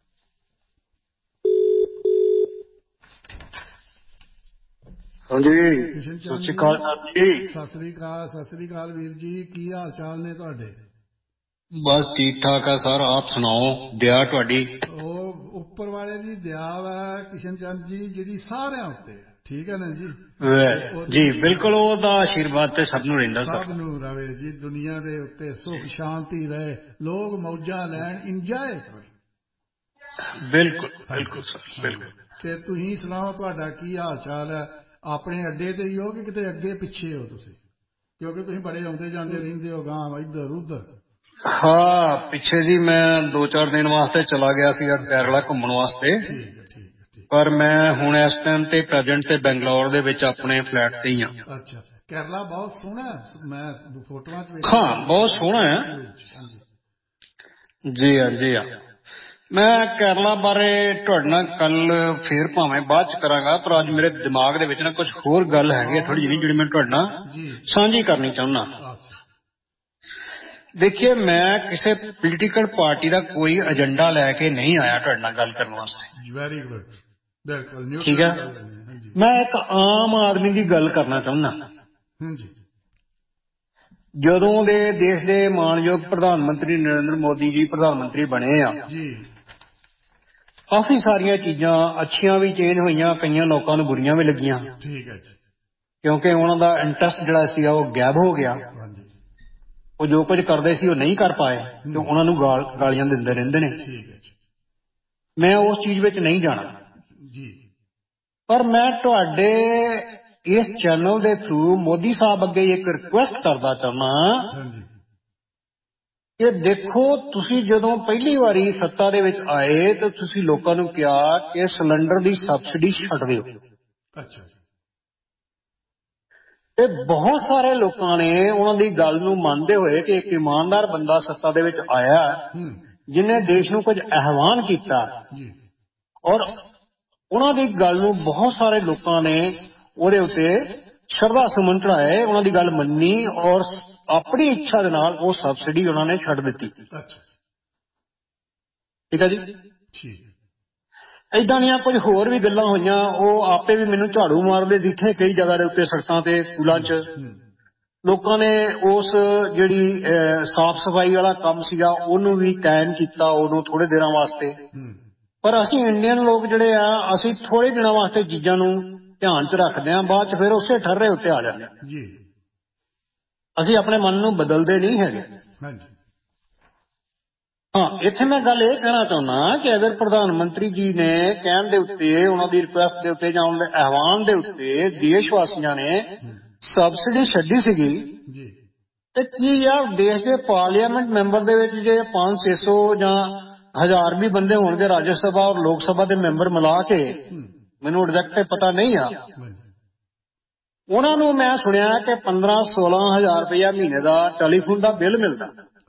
ਹਾਂਜੀ, ਕਿਸ਼ਨ ਸਤਿ ਚੰਦ ਸ਼੍ਰੀ ਜੀ, ਅਕਾਲ ਜੀ। ਸਤਿ ਸ੍ਰੀ ਅਕਾਲ। ਸਤਿ ਸ੍ਰੀ ਅਕਾਲ ਵੀਰ ਜੀ, ਕੀ ਹਾਲ ਚਾਲ ਨੇ ਤੁਹਾਡੇ। ਬਸ ਠੀਕ ਠਾਕ ਆ ਸਰ, ਆਪ ਸੁਣਾਓ, ਦਇਆ ਤੁਹਾਡੀ। ਉਹ ਉੱਪਰ ਵਾਲੇ ਦੀ ਦਇਆ ਵਾ ਕਿਸ਼ਨ ਚੰਦ ਜੀ, ਜਿਹੜੀ ਸਾਰਿਆਂ ਉੱਤੇ, ਠੀਕ ਹੈ ਨਾ ਜੀ। ਜੀ ਬਿਲਕੁਲ, ਉਹਦਾ ਆਸ਼ੀਰਵਾਦ ਤੇ ਸਭ ਨੂੰ ਰਹਿੰਦਾ ਸਰ। ਸਭ ਨੂੰ ਰਵੇ ਜੀ, ਦੁਨੀਆ ਦੇ ਉੱਤੇ ਸੁਖ ਸ਼ਾਂਤੀ ਰਹੇ, ਲੋਕ ਮੌਜਾਂ ਲੈਣ, ਇੰਜੋਏ ਕਰੋ। ਬਿਲਕੁਲ ਬਿਲਕੁਲ ਸਰ, ਬਿਲਕੁਲ। ਤੇ ਤੁਸੀਂ ਸੁਣਾਓ, ਤੁਹਾਡਾ ਕੀ ਹਾਲ ਚਾਲ ਹੈ। ਆਪਣੇ ਅੱਡੇ ਤੇ ਹੀ ਹੋ ਕਿ ਕਿਤੇ ਅੱਗੇ ਪਿੱਛੇ ਹੋ ਤੁਸੀਂ, ਕਿਉਂਕਿ ਤੁਸੀਂ ਬੜੇ ਆਉਂਦੇ ਜਾਂਦੇ ਰਹਿੰਦੇ ਹੋ ਗਾਂ ਇੱਧਰ ਉੱਧਰ। ਹਾਂ, ਪਿੱਛੇ ਜੀ ਮੈਂ ਦੋ ਚਾਰ ਦਿਨ ਵਾਸਤੇ ਚਲਾ ਗਿਆ ਸੀਗਾ ਕੇਰਲਾ ਘੁੰਮਣ ਵਾਸਤੇ। ਠੀਕ ਹੈ, ਠੀਕ ਹੈ, ਠੀਕ। ਪਰ ਮੈਂ ਹੁਣ ਇਸ ਟਾਈਮ ਤੇ ਪ੍ਰੈਜ਼ੈਂਟ ਤੇ ਬੰਗਲੌਰ ਦੇ ਵਿੱਚ ਆਪਣੇ ਫਲੈਟ ਤੇ ਹੀ ਹਾਂ। ਅੱਛਾ, ਕੇਰਲਾ ਬਹੁਤ ਸੋਹਣਾ, ਮੈਂ ਫੋਟੋਆਂ ਚ ਵੇਖਿਆ। ਹਾਂ, ਬਹੁਤ ਸੋਹਣਾ ਹੈ। ਜੀ ਹਾਂ, ਜੀ ਹਾਂ। ਮੈਂ ਕੇਰਲਾ ਬਾਰੇ ਤੁਹਾਡੇ ਨਾਲ ਕੱਲ ਫੇਰ ਭਾਵੇਂ ਬਾਅਦ ਚ ਕਰਾਂਗਾ, ਪਰ ਅੱਜ ਮੇਰੇ ਦਿਮਾਗ ਦੇ ਵਿੱਚ ਨਾ ਕੁਝ ਹੋਰ ਗੱਲ ਹੈਗੀ ਹੈ ਥੋੜੀ ਜਿਹੀ ਜਿਹੜੀ ਮੈਂ ਤੁਹਾਡੇ ਨਾਲ ਸਾਂਝੀ ਕਰਨੀ ਚਾਹੁੰਦਾ। ਦੇਖੀਏ, ਮੈਂ ਕਿਸੇ ਪੋਲੀਟੀਕਲ ਪਾਰਟੀ ਦਾ ਕੋਈ ਏਜੰਡਾ ਲੈ ਕੇ ਨਹੀਂ ਆਇਆ ਤੁਹਾਡੇ ਨਾਲ ਗੱਲ ਕਰਨ ਵਾਸਤੇ। ਵੈਰੀ ਗੁੱਡ, ਬਿਲਕੁਲ ਠੀਕ ਹੈ। ਮੈਂ ਇੱਕ ਆਮ ਆਦਮੀ ਦੀ ਗੱਲ ਕਰਨਾ ਚਾਹੁੰਦਾ। ਜਦੋਂ ਦੇ ਦੇਸ਼ ਦੇ ਮਾਣਯੋਗ ਪ੍ਰਧਾਨ ਮੰਤਰੀ ਨਰਿੰਦਰ ਮੋਦੀ ਜੀ ਪ੍ਰਧਾਨ ਮੰਤਰੀ ਬਣੇ ਆ, ਕਾਫੀ ਸਾਰੀਆਂ ਚੀਜ਼ਾਂ ਅੱਛੀਆਂ ਵੀ ਚੇਂਜ ਹੋਈਆਂ, ਕਈਆਂ ਲੋਕਾਂ ਨੂੰ ਬੁਰੀਆਂ ਵੀ ਲੱਗੀਆਂ। ਠੀਕ ਹੈ ਜੀ। ਕਿਉਂਕਿ ਉਹਨਾਂ ਦਾ ਇੰਟਰਸਟ ਜਿਹੜਾ ਸੀਗਾ ਉਹ ਗਾਇਬ ਹੋ ਗਿਆ। ਉਹ ਜੋ ਕੁਝ ਕਰਦੇ ਸੀ ਉਹ ਨਹੀਂ ਕਰ ਪਾਏ ਤੇ ਉਹਨਾਂ ਨੂੰ ਗਾਲ ਗਾਲੀਆਂ ਦਿੰਦੇ ਰਹਿੰਦੇ ਨੇ। ਮੈਂ ਉਸ ਚੀਜ਼ ਵਿੱਚ ਨਹੀਂ ਜਾਣਾ, ਪਰ ਮੈਂ ਤੁਹਾਡੇ ਇਸ ਚੈਨਲ ਦੇ ਥਰੂ ਮੋਦੀ ਸਾਹਿਬ ਅੱਗੇ ਇੱਕ ਰਿਕੁਐਸਟ ਕਰਦਾ ਚਾਹੁੰਦਾ ਕਿ ਦੇਖੋ, ਤੁਸੀਂ ਜਦੋਂ ਪਹਿਲੀ ਵਾਰੀ ਸੱਤਾ ਦੇ ਵਿੱਚ ਆਏ ਤਾਂ ਤੁਸੀਂ ਲੋਕਾਂ ਨੂੰ ਕਿਹਾ ਕਿ ਸਿਲੰਡਰ ਦੀ ਸਬਸਿਡੀ ਛੱਡ ਦਿਓ। ਅੱਛਾ। ਤੇ ਬਹੁਤ ਸਾਰੇ ਲੋਕਾਂ ਨੇ ਉਹਨਾਂ ਦੀ ਗੱਲ ਨੂੰ ਮੰਨਦੇ ਹੋਏ ਕਿ ਇੱਕ ਇਮਾਨਦਾਰ ਬੰਦਾ ਸੱਤਾ ਦੇ ਵਿੱਚ ਆਇਆ ਜਿਹਨੇ ਦੇਸ਼ ਨੂੰ ਕੁਝ ਆਹਵਾਨ ਕੀਤਾ, ਔਰ ਉਹਨਾਂ ਦੀ ਗੱਲ ਨੂੰ ਬਹੁਤ ਸਾਰੇ ਲੋਕਾਂ ਨੇ ਉਹਦੇ ਉੱਤੇ ਸ਼ਰਧਾ ਸੁਮਨ ਚੜਾਏ, ਉਹਨਾਂ ਦੀ ਗੱਲ ਮੰਨੀ ਔਰ ਆਪਣੀ ਇੱਛਾ ਦੇ ਨਾਲ ਉਹ ਸਬਸਿਡੀ ਉਹਨਾਂ ਨੇ ਛੱਡ ਦਿੱਤੀ। ਠੀਕ ਹੈ ਜੀ। ਏਦਾਂ ਦੀਆਂ ਕੁਝ ਹੋਰ ਵੀ ਗੱਲਾਂ ਹੋਈਆਂ। ਉਹ ਆਪੇ ਵੀ ਮੈਨੂੰ ਝਾੜੂ ਮਾਰਦੇ ਦਿਖੇ ਕਈ ਜਗ੍ਹਾ ਦੇ ਉੱਤੇ, ਸੜਕਾਂ ਤੇ, ਸਕੂਲਾਂ 'ਚ। ਲੋਕਾਂ ਨੇ ਉਸ ਜਿਹੜੀ ਸਾਫ਼ ਸਫਾਈ ਵਾਲਾ ਕੰਮ ਸੀਗਾ ਉਹਨੂੰ ਵੀ ਕਾਇਮ ਕੀਤਾ ਉਦੋਂ ਥੋੜੇ ਦਿਨਾਂ ਵਾਸਤੇ। ਪਰ ਅਸੀਂ ਇੰਡੀਅਨ ਲੋਕ ਜਿਹੜੇ ਆ, ਅਸੀਂ ਥੋੜੇ ਦਿਨਾਂ ਵਾਸਤੇ ਚੀਜ਼ਾਂ ਨੂੰ ਧਿਆਨ 'ਚ ਰੱਖਦੇ ਹਾਂ, ਬਾਅਦ 'ਚ ਫਿਰ ਉਸੇ ਠਰਰੇ ਉੱਤੇ ਆ ਜਾਂਦੇ ਹਾਂ। ਅਸੀਂ ਆਪਣੇ ਮਨ ਨੂੰ ਬਦਲਦੇ ਨਹੀਂ ਹੈਗੇ। ਹਾਂ, ਇੱਥੇ ਮੈਂ ਗੱਲ ਇਹ ਕਹਿਣਾ ਚਾਹੁੰਦਾ ਕਿ ਅਗਰ ਪ੍ਰਧਾਨ ਮੰਤਰੀ ਜੀ ਨੇ ਕਹਿਣ ਦੇ ਉੱਤੇ, ਉਹਨਾਂ ਦੀ ਰਿਕੁਐਸਟ ਦੇ ਉੱਤੇ ਜਾਂ ਉਹਨਾਂ ਦੇ ਆਹਵਾਨ ਦੇ ਉੱਤੇ ਦੇਸ਼ ਵਾਸੀਆਂ ਨੇ ਸਬਸਿਡੀ ਛੱਡੀ ਸੀਗੀ, ਤੇ ਕੀ ਯਾਰ ਦੇਸ਼ ਦੇ ਪਾਰਲੀਮੈਂਟ ਮੈਂਬਰ ਦੇ ਵਿੱਚ ਜੇ ਪੰਜ ਛੇ ਸੌ ਜਾਂ ਹਜ਼ਾਰ ਵੀ ਬੰਦੇ ਹੋਣਗੇ ਰਾਜ ਸਭਾ ਔਰ ਲੋਕ ਸਭਾ ਦੇ ਮੈਂਬਰ ਮਿਲਾ ਕੇ, ਮੈਨੂੰ ਐਗਜ਼ੈਕਟ ਪਤਾ ਨਹੀਂ ਆ, ਉਹਨਾਂ ਨੂੰ ਮੈਂ ਸੁਣਿਆ ਕਿ ਪੰਦਰਾਂ ਸੋਲਾਂ ਹਜ਼ਾਰ ਰੁਪਇਆ ਮਹੀਨੇ ਦਾ ਟੈਲੀਫੋਨ ਦਾ ਬਿੱਲ ਮਿਲਦਾ।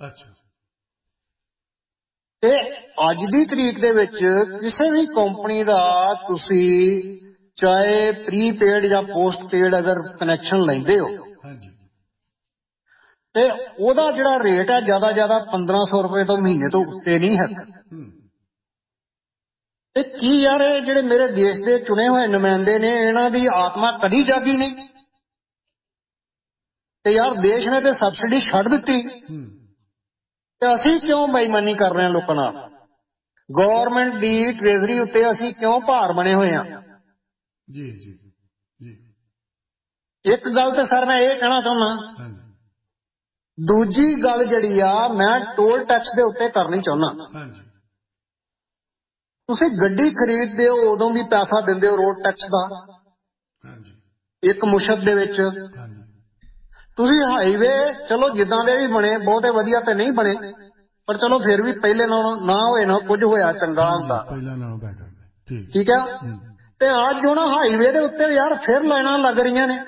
ਤੇ ਅੱਜ ਦੀ ਤਰੀਕ ਦੇ ਵਿੱਚ ਕਿਸੇ ਵੀ ਕੰਪਨੀ ਦਾ ਤੁਸੀਂ ਚਾਹੇ ਪ੍ਰੀਪੇਡ ਜਾਂ ਪੋਸਟ ਪੇਡ ਅਗਰ ਕਨੈਕਸ਼ਨ ਲੈਂਦੇ ਹੋ ਤੇ ਉਹਦਾ ਜਿਹੜਾ ਰੇਟ ਹੈ ਜ਼ਿਆਦਾ ਜ਼ਿਆਦਾ ਪੰਦਰਾਂ ਸੌ ਰੁਪਏ ਤੋਂ ਮਹੀਨੇ ਤੋਂ ਉੱਤੇ ਨਹੀਂ ਹੈ। ਤੇ ਕੀ ਯਾਰ ਇਹ ਜਿਹੜੇ ਮੇਰੇ ਦੇਸ਼ ਦੇ ਚੁਣੇ ਹੋਏ ਨੁਮਾਇੰਦੇ ਨੇ, ਇਹਨਾਂ ਦੀ ਆਤਮਾ ਕਦੀ ਜਾਗੀ ਨਹੀਂ? ਤੇ ਯਾਰ ਦੇਸ਼ ਨੇ ਤੇ ਸਬਸਿਡੀ ਛੱਡ ਦਿੱਤੀ, ਤੇ ਅਸੀਂ ਕਿਉਂ ਬੇਈਮਾਨੀ ਕਰ ਰਹੇ ਹਾਂ ਲੋਕਾਂ ਨਾਲ? ਗੌਰਮੈਂਟ ਦੀ ਟ੍ਰੇਜ਼ਰੀ ਉੱਤੇ ਅਸੀਂ ਕਿਉਂ ਭਾਰ ਬਣੇ ਹੋਏ ਹਾਂ? ਜੀ ਜੀ ਜੀ। ਇੱਕ ਗੱਲ ਤੇ ਸਰ ਮੈਂ ਇਹ ਕਹਿਣਾ ਚਾਹੁੰਦਾ। ਦੂਜੀ ਗੱਲ ਜਿਹੜੀ ਆ ਮੈਂ ਟੋਲ ਟੈਕਸ ਦੇ ਉੱਤੇ ਕਰਨੀ ਚਾਹੁੰਦਾ। ਤੁਸੀਂ ਗੱਡੀ ਖਰੀਦਦੇ ਹੋ ਉਦੋਂ ਵੀ ਪੈਸਾ ਦਿੰਦੇ ਹੋ ਰੋਡ ਟੈਕਸ ਦਾ, ਇੱਕ ਮੁਸ਼ਤ ਦੇ ਵਿੱਚ। ਤੁਸੀਂ ਹਾਈਵੇ ਚਲੋ ਜਿੱਦਾਂ ਦੇ ਵੀ ਬਣੇ, ਬਹੁਤੇ ਵਧੀਆ ਤੇ ਨਹੀਂ ਬਣੇ, ਪਰ ਚਲੋ ਫਿਰ ਵੀ ਪਹਿਲੇ ਨਾਲੋਂ ਨਾ ਹੋਏ ਨਾ ਕੁਝ ਹੋਇਆ ਚੰਗਾ ਹੁੰਦਾ। ਠੀਕ ਹੈ। ਤੇ ਅੱਜ ਹੁਣ ਹਾਈਵੇ ਦੇ ਉੱਤੇ ਯਾਰ ਫਿਰ ਲਾਈਨਾਂ ਲੱਗ ਰਹੀਆਂ ਨੇ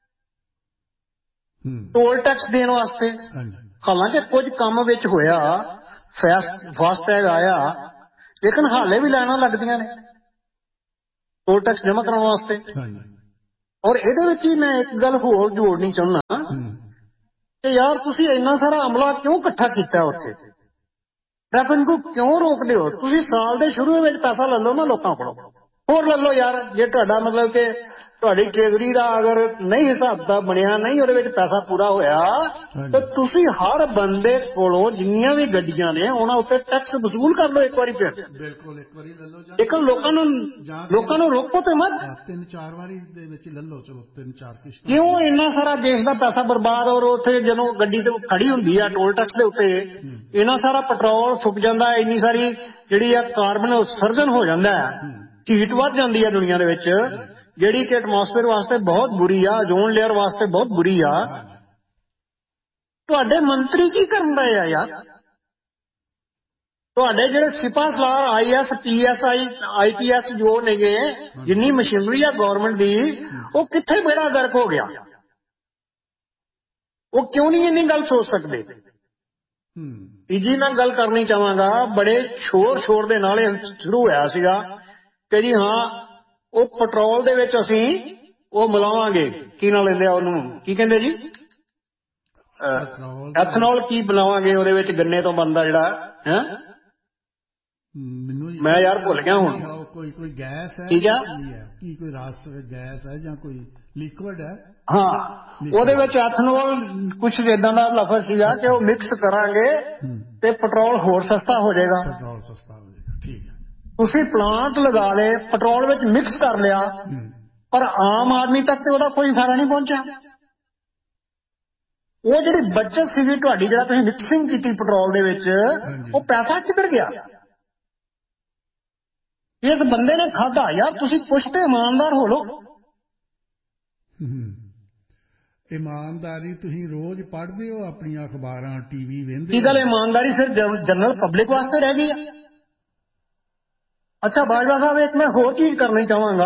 ਟੋਲ ਟੈਕਸ ਦੇਣ ਵਾਸਤੇ। ਹਾਲਾਂਕਿ ਕੁਝ ਕੰਮ ਵਿੱਚ ਹੋਇਆ, ਫਾਸਟੈਗ ਆਇਆ, ਲੇਕਿਨ ਹਾਲੇ ਵੀ ਲਾਈਨਾਂ ਲੱਗਦੀਆਂ ਨੇ ਟੋਲ ਟੈਕਸ ਜਮ੍ਹਾਂ ਕਰਾਉਣ ਵਾਸਤੇ। ਔਰ ਇਹਦੇ ਵਿੱਚ ਹੀ ਮੈਂ ਇੱਕ ਗੱਲ ਹੋਰ ਜੋੜਨੀ ਚਾਹੁੰਦਾ ਕਿ ਯਾਰ ਤੁਸੀਂ ਇੰਨਾ ਸਾਰਾ ਅਮਲਾ ਕਿਉਂ ਇਕੱਠਾ ਕੀਤਾ ਉੱਥੇ? ਟ੍ਰੈਫਿਕ ਨੂੰ ਕਿਉਂ ਰੋਕਦੇ ਹੋ? ਤੁਸੀਂ ਸਾਲ ਦੇ ਸ਼ੁਰੂ ਵਿੱਚ ਪੈਸਾ ਲੈ ਲਓ ਨਾ ਲੋਕਾਂ ਕੋਲੋਂ, ਹੋਰ ਲੈ ਲਓ ਯਾਰ। ਜੇ ਤੁਹਾਡਾ ਮਤਲਬ ਕਿ ਤੁਹਾਡੀ ਟ੍ਰੇਜ਼ਰੀ ਦਾ ਅਗਰ ਨਹੀਂ ਹਿਸਾਬ ਦਾ ਬਣਿਆ, ਨਹੀਂ ਉਹਦੇ ਵਿੱਚ ਪੈਸਾ ਪੂਰਾ ਹੋਇਆ, ਤਾਂ ਤੁਸੀਂ ਹਰ ਬੰਦੇ ਕੋਲੋਂ ਜਿੰਨੀਆਂ ਵੀ ਗੱਡੀਆਂ ਨੇ ਉਹਨਾਂ ਉੱਤੇ ਟੈਕਸ ਵਸੂਲ ਕਰ ਲਓ ਇੱਕ ਵਾਰੀ। ਫਿਰ ਬਿਲਕੁਲ ਇੱਕ ਵਾਰੀ ਲੈ ਲਓ, ਇੱਕ ਲੋਕਾਂ ਨੂੰ ਲੋਕਾਂ ਨੂੰ ਰੋਕੋ ਤੇ ਮਤ ਤਿੰਨ ਚਾਰ ਵਾਰੀ ਦੇ ਵਿੱਚ ਲੈ ਲਓ। ਚਲੋ ਤਿੰਨ ਚਾਰ ਕਿਸ਼ਤਾਂ। ਕਿਉਂ ਇੰਨਾ ਸਾਰਾ ਦੇਸ਼ ਦਾ ਪੈਸਾ ਬਰਬਾਦ? ਔਰ ਉੱਥੇ ਜਦੋਂ ਗੱਡੀ ਤੇ ਖੜੀ ਹੁੰਦੀ ਆ ਟੋਲ ਟੈਕਸ ਦੇ ਉੱਤੇ, ਇੰਨਾ ਸਾਰਾ ਪੈਟਰੋਲ ਫੁੱਕ ਜਾਂਦਾ, ਇੰਨੀ ਸਾਰੀ ਜਿਹੜੀ ਆ ਕਾਰਬਨ ਉਤਸਰਜਨ ਹੋ ਜਾਂਦਾ ਹੈ, ਹੀਟ ਵੱਧ ਜਾਂਦੀ ਹੈ ਦੁਨੀਆ ਦੇ ਵਿੱਚ, ਜਿਹੜੀ ਕਿ ਐਟਮੋਸਫੇਅਰ ਵਾਸਤੇ ਬਹੁਤ ਬੁਰੀ ਆ, ਓਜ਼ੋਨ ਲੇਅਰ ਵਾਸਤੇ ਬਹੁਤ ਬੁਰੀ ਆ। ਤੁਹਾਡੇ ਮੰਤਰੀ ਕੀ ਕਰਨ ਰਹੇ ਆ ਯਾਰ? ਤੁਹਾਡੇ ਜਿਹੜੇ ਸਿਪਾਹ ਸਲਾਰ, I S P S I I P S ਜੋ ਨੇਗੇ, ਜਿੰਨੀ ਮਸ਼ੀਨਰੀ ਆ ਗੌਰਮੈਂਟ ਦੀ, ਉਹ ਕਿੱਥੇ ਬੇੜਾ ਗਰਕ ਹੋ ਗਿਆ? ਉਹ ਕਿਉਂ ਨਹੀਂ ਇੰਨੀ ਗੱਲ ਸੋਚ ਸਕਦੇ? ਤੀਜੀ ਮੈਂ ਗੱਲ ਕਰਨੀ ਚਾਹਾਂਗਾ, ਬੜੇ ਸ਼ੋਰ ਸ਼ੋਰ ਦੇ ਨਾਲ ਇਹ ਸ਼ੁਰੂ ਹੋਇਆ ਸੀਗਾ ਕਿ ਜੀ ਹਾਂ ਉਹ ਪੈਟਰੋਲ ਦੇ ਵਿੱਚ ਅਸੀਂ ਉਹ ਮਿਲਾਵਾਂਗੇ, ਕੀ ਨਾਲ ਲੈਂਦੇ ਆ ਉਹਨੂੰ, ਕੀ ਕਹਿੰਦੇ ਜੀ, ਐਥਨੋਲ ਕੀ ਬਣਾਵਾਂਗੇ ਉਹਦੇ ਵਿੱਚ, ਗੰਨੇ ਤੋਂ ਬਣਦਾ ਜਿਹੜਾ ਹੈ, ਮੈਨੂੰ ਮੈਂ ਯਾਰ ਭੁੱਲ ਗਿਆ ਹੁਣ। ਕੋਈ ਕੋਈ ਗੈਸ ਹੈ ਠੀਕ ਆ, ਕੀ ਕੋਈ ਰਸ ਗੈਸ ਹੈ ਜਾਂ ਕੋਈ ਲਿਕਵਿਡ ਹੈ? ਹਾਂ, ਉਹਦੇ ਵਿੱਚ ਐਥਨੋਲ ਕੁਛ ਇਦਾਂ ਦਾ ਲਫ਼ਜ਼ ਸੀਗਾ ਕਿ ਉਹ ਮਿਕਸ ਕਰਾਂਗੇ ਤੇ ਪੈਟਰੋਲ ਹੋਰ ਸਸਤਾ ਹੋ ਜਾਏਗਾ। ਪੈਟਰੋਲ ਸਸਤਾ ਹੋ ਜਾਏਗਾ, ਠੀਕ ਹੈ। ਤੁਸੀਂ ਪਲਾਂਟ ਲਗਾ ਲਏ, ਪੈਟਰੋਲ ਵਿੱਚ ਮਿਕਸ ਕਰ ਲਿਆ, ਪਰ ਆਮ ਆਦਮੀ ਤੱਕ ਤੇ ਉਹਦਾ ਕੋਈ ਫਾਇਦਾ ਨਹੀਂ ਪਹੁੰਚਿਆ। ਉਹ ਜਿਹੜੀ ਬੱਚਤ ਸੀਗੀ ਤੁਹਾਡੀ, ਜਿਹੜਾ ਤੁਸੀਂ ਮਿਕਸਿੰਗ ਕੀਤੀ ਪੈਟਰੋਲ ਦੇ ਵਿੱਚ, ਉਹ ਪੈਸਾ ਕਿੱਧਰ ਗਿਆ? ਇਸ ਬੰਦੇ ਨੇ ਖਾਧਾ। ਯਾਰ ਤੁਸੀਂ ਕੁਛ ਤੇ ਇਮਾਨਦਾਰ ਹੋ ਲੋ। ਇਮਾਨਦਾਰੀ ਤੁਸੀਂ ਰੋਜ਼ ਪੜ੍ਹਦੇ ਹੋ ਆਪਣੀਆਂ ਅਖਬਾਰਾਂ, ਟੀਵੀ ਵੇਖਦੇ? ਕੀ ਗੱਲ ਇਮਾਨਦਾਰੀ ਸਿਰਫ ਜਨਰਲ ਪਬਲਿਕ ਵਾਸਤੇ ਰਹਿ ਗਈ ਆ? ਅੱਛਾ ਬਾਜਵਾ ਸਾਹਿਬ, ਇੱਕ ਮੈਂ ਹੋਰ ਚੀਜ਼ ਕਰਨੀ ਚਾਹਾਂਗਾ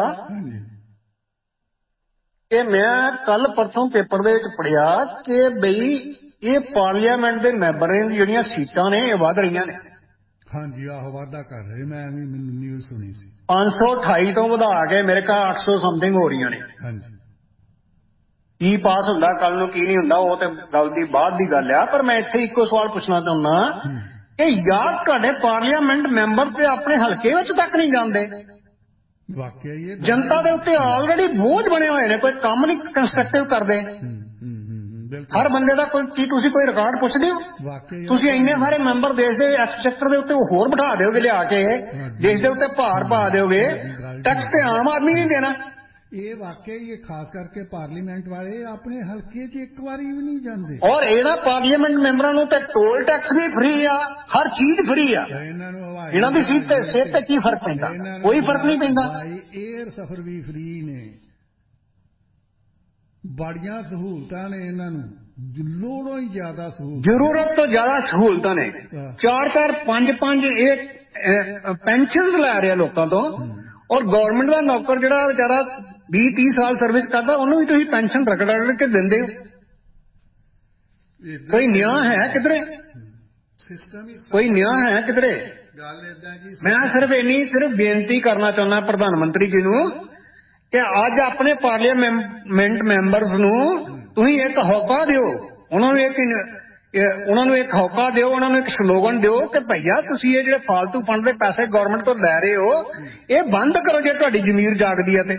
ਕਿ ਮੈਂ ਕੱਲ ਪਰਸੋਂ ਪੇਪਰ ਦੇ ਵਿੱਚ ਪੜ੍ਹਿਆ ਕਿ ਬਈ ਇਹ ਪਾਰਲੀਮੈਂਟ ਦੇ ਮੈਂਬਰਾਂ ਦੀਆਂ ਜਿਹੜੀਆਂ ਸੀਟਾਂ ਨੇ ਇਹ ਵੱਧ ਰਹੀਆਂ ਨੇ। ਹਾਂਜੀ, ਆਹੋ ਵਾਧਾ ਕਰ ਰਹੇ, ਮੈਂ ਵੀ ਮੈਨੂੰ ਨਿਊਜ਼ ਸੁਣੀ ਸੀ। ਪੰਜ ਸੌ ਅਠਾਈ ਤੋਂ ਵਧਾ ਕੇ ਮੇਰੇ ਖਿਆਲ ਅੱਠ ਸੌ ਸਮਥਿੰਗ ਹੋ ਰਹੀਆਂ ਨੇ। ਹਾਂਜੀ, ਕੀ ਪਾਸ ਹੁੰਦਾ ਕੱਲ ਨੂੰ, ਕੀ ਨਹੀਂ ਹੁੰਦਾ, ਉਹ ਤੇ ਗੱਲ ਦੀ ਬਾਅਦ ਦੀ ਗੱਲ ਆ। ਪਰ ਮੈਂ ਇੱਥੇ ਇੱਕੋ ਸਵਾਲ ਪੁੱਛਣਾ ਚਾਹੁੰਦਾ ਕਿ ਯਾਰ ਤੁਹਾਡੇ ਪਾਰਲੀਮੈਂਟ ਮੈਂਬਰ ਤੇ ਆਪਣੇ ਹਲਕੇ ਵਿੱਚ ਤੱਕ ਨਹੀਂ ਜਾਂਦੇ। ਵਾਕਿਆ ਇਹ ਜਨਤਾ ਦੇ ਉੱਤੇ ਆਲਰੇਡੀ ਬੋਝ ਬਣੇ ਹੋਏ ਨੇ, ਕੋਈ ਕੰਮ ਨਹੀਂ ਕੰਸਟਰਕਟਿਵ ਕਰਦੇ। ਹਰ ਬੰਦੇ ਦਾ ਕੋਈ, ਕੀ ਤੁਸੀਂ ਕੋਈ ਰਿਕਾਰਡ ਪੁੱਛਦੇ ਹੋ? ਤੁਸੀਂ ਇੰਨੇ ਸਾਰੇ ਮੈਂਬਰ ਦੇਸ਼ ਦੇ ਐਕਸਚੇਕਰ ਦੇ ਉੱਤੇ ਹੋਰ ਬਿਠਾ ਦਿਓਗੇ ਲਿਆ ਕੇ, ਦੇਸ਼ ਦੇ ਉੱਤੇ ਭਾਰ ਪਾ ਦਿਓਗੇ, ਟੈਕਸ ਤੇ ਆਮ ਆਦਮੀ ਨਹੀਂ ਦੇਣਾ। ਇਹ ਵਾਕਿਆ ਹੀ, ਖਾਸ ਕਰਕੇ ਪਾਰਲੀਮੈਂਟ ਵਾਲੇ ਆਪਣੇ ਹਲਕੇ 'ਚ ਇੱਕ ਵਾਰੀ ਵੀ ਨਹੀਂ ਜਾਂਦੇ। ਔਰ ਇਹਨਾਂ ਪਾਰਲੀਮੈਂਟ ਮੈਂਬਰਾਂ ਨੂੰ ਤੇ ਟੋਲ ਟੈਕਸ ਵੀ ਫ੍ਰੀ ਆ, ਹਰ ਚੀਜ਼ ਫ੍ਰੀ ਆ। ਇਹਨਾਂ ਨੂੰ ਇਹਨਾਂ ਦੀ ਸਿਹਤ ਤੇ ਸਿਹਤ ਤੇ ਕੀ ਫਰਕ ਪੈਂਦਾ? ਕੋਈ ਫਰਕ ਨਹੀਂ ਪੈਂਦਾ। ਏਅਰ ਸਫ਼ਰ ਵੀ ਫ੍ਰੀ ਨੇ, ਬੜੀਆਂ ਸਹੂਲਤਾਂ ਨੇ ਇਹਨਾਂ ਨੂੰ, ਲੋੜੋਂ ਹੀ ਜ਼ਿਆਦਾ ਸਹੂਲਤ, ਜ਼ਰੂਰਤ ਤੋਂ ਜ਼ਿਆਦਾ ਸਹੂਲਤਾਂ ਨੇ। ਚਾਰ ਚਾਰ ਪੰਜ ਪੰਜ ਇਹ ਪੈਨਸ਼ਨ ਲੈ ਰਿਹਾ ਲੋਕਾਂ ਤੋਂ। ਔਰ ਗਵਰਨਮੈਂਟ ਦਾ ਨੌਕਰ ਜਿਹੜਾ ਵਿਚਾਰਾ ਵੀਹ ਤੀਹ ਸਾਲ ਸਰਵਿਸ ਕਰਦਾ, ਉਹਨੂੰ ਵੀ ਤੁਸੀਂ ਪੈਨਸ਼ਨ ਰਗੜ ਰਗੜ ਕੇ ਦਿੰਦੇ ਹੋ। ਕੋਈ ਨਿਆਂ ਹੈ ਕਿਧਰੇ? ਸਿਸਟਮ ਹੀ ਕੋਈ ਨਿਆਂ ਹੈ ਕਿਧਰੇ? ਗੱਲ ਏਦਾਂ ਜੀ। ਮੈਂ ਸਿਰਫ ਇੰਨੀ ਸਿਰਫ ਬੇਨਤੀ ਕਰਨਾ ਚਾਹੁੰਦਾ ਪ੍ਰਧਾਨ ਮੰਤਰੀ ਜੀ ਨੂੰ ਕਿ ਅੱਜ ਆਪਣੇ ਪਾਰਲੀਮੈਂਟ ਮੈਂਬਰਸ ਨੂੰ ਤੁਸੀਂ ਇੱਕ ਹੌਕਾ ਦਿਓ, ਉਹਨਾਂ ਨੂੰ ਇੱਕ ਉਹਨਾਂ ਨੂੰ ਇੱਕ ਹੌਕਾ ਦਿਓ, ਉਹਨਾਂ ਨੂੰ ਇੱਕ ਸਲੋਗਨ ਦਿਓ ਕਿ ਭਈਆ ਤੁਸੀਂ ਇਹ ਜਿਹੜੇ ਫਾਲਤੂ ਫੰਡ ਦੇ ਪੈਸੇ ਗਵਰਨਮੈਂਟ ਤੋਂ ਲੈ ਰਹੇ ਹੋ, ਇਹ ਬੰਦ ਕਰੋ ਜੇ ਤੁਹਾਡੀ ਜ਼ਮੀਰ ਜਾਗਦੀ ਹੈ ਤੇ